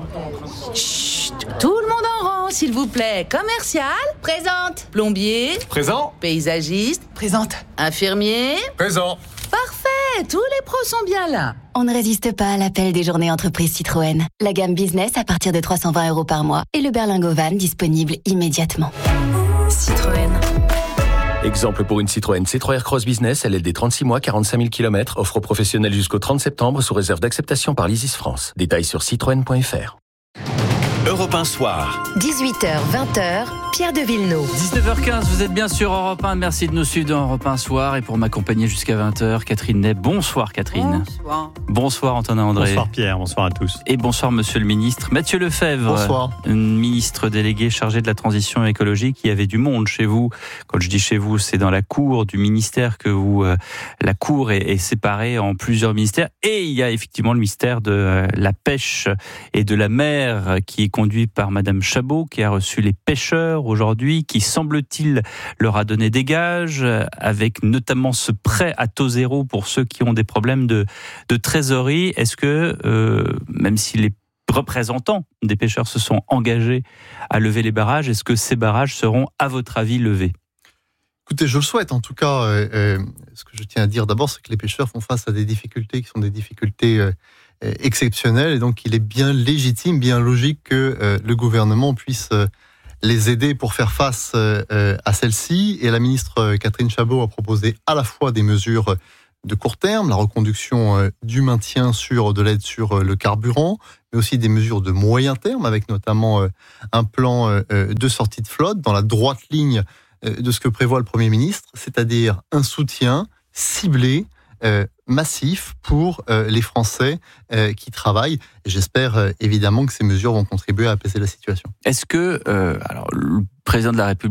Chut, tout le monde en rang, s'il vous plaît. Commercial, présente. Plombier, présent. Paysagiste, présente. Infirmier, présent. Parfait, tous les pros sont bien là. On ne résiste pas à l'appel des journées entreprises Citroën. La gamme business à partir de trois cent vingt euros par mois et le berlingot van disponible immédiatement. Citroën. Exemple pour une Citroën C trois Aircross Business, L L D trente-six mois, quarante-cinq mille kilomètres, offre aux professionnels jusqu'au trente septembre sous réserve d'acceptation par l'Isis France. Détails sur citroën point f r. Europe un Soir. dix-huit heures vingt, Pierre de Villeneuve. dix-neuf heures quinze, vous êtes bien sur Europe un. Merci de nous suivre dans Europe un Soir. Et pour m'accompagner jusqu'à vingt heures, Catherine Ney. Bonsoir Catherine. Bonsoir. Bonsoir Antonin André. Bonsoir Pierre, bonsoir à tous. Et bonsoir Monsieur le Ministre. Mathieu Lefebvre. Bonsoir. Ministre délégué chargé de la transition écologique. Il y avait du monde chez vous. Quand je dis chez vous, c'est dans la cour du ministère que vous... Euh, la cour est, est séparée en plusieurs ministères. Et il y a effectivement le ministère de euh, la pêche et de la mer qui est conduit par Madame Chabot, qui a reçu les pêcheurs aujourd'hui, qui semble-t-il leur a donné des gages, avec notamment ce prêt à taux zéro pour ceux qui ont des problèmes de, de trésorerie. Est-ce que, euh, même si les représentants des pêcheurs se sont engagés à lever les barrages, est-ce que ces barrages seront, à votre avis, levés ? Écoutez, je le souhaite. En tout cas, euh, euh, ce que je tiens à dire d'abord, c'est que les pêcheurs font face à des difficultés qui sont des difficultés euh, exceptionnelles, et donc il est bien légitime, bien logique que euh, le gouvernement puisse euh, les aider pour faire face euh, à celles-ci. Et la ministre Catherine Chabot a proposé à la fois des mesures de court terme, la reconduction euh, du maintien sur de l'aide sur euh, le carburant, mais aussi des mesures de moyen terme, avec notamment euh, un plan euh, de sortie de flotte dans la droite ligne de ce que prévoit le Premier ministre, c'est-à-dire un soutien ciblé, euh, massif pour euh, les Français euh, qui travaillent. Et j'espère euh, évidemment que ces mesures vont contribuer à apaiser la situation. Est-ce que, euh, alors, le président de la République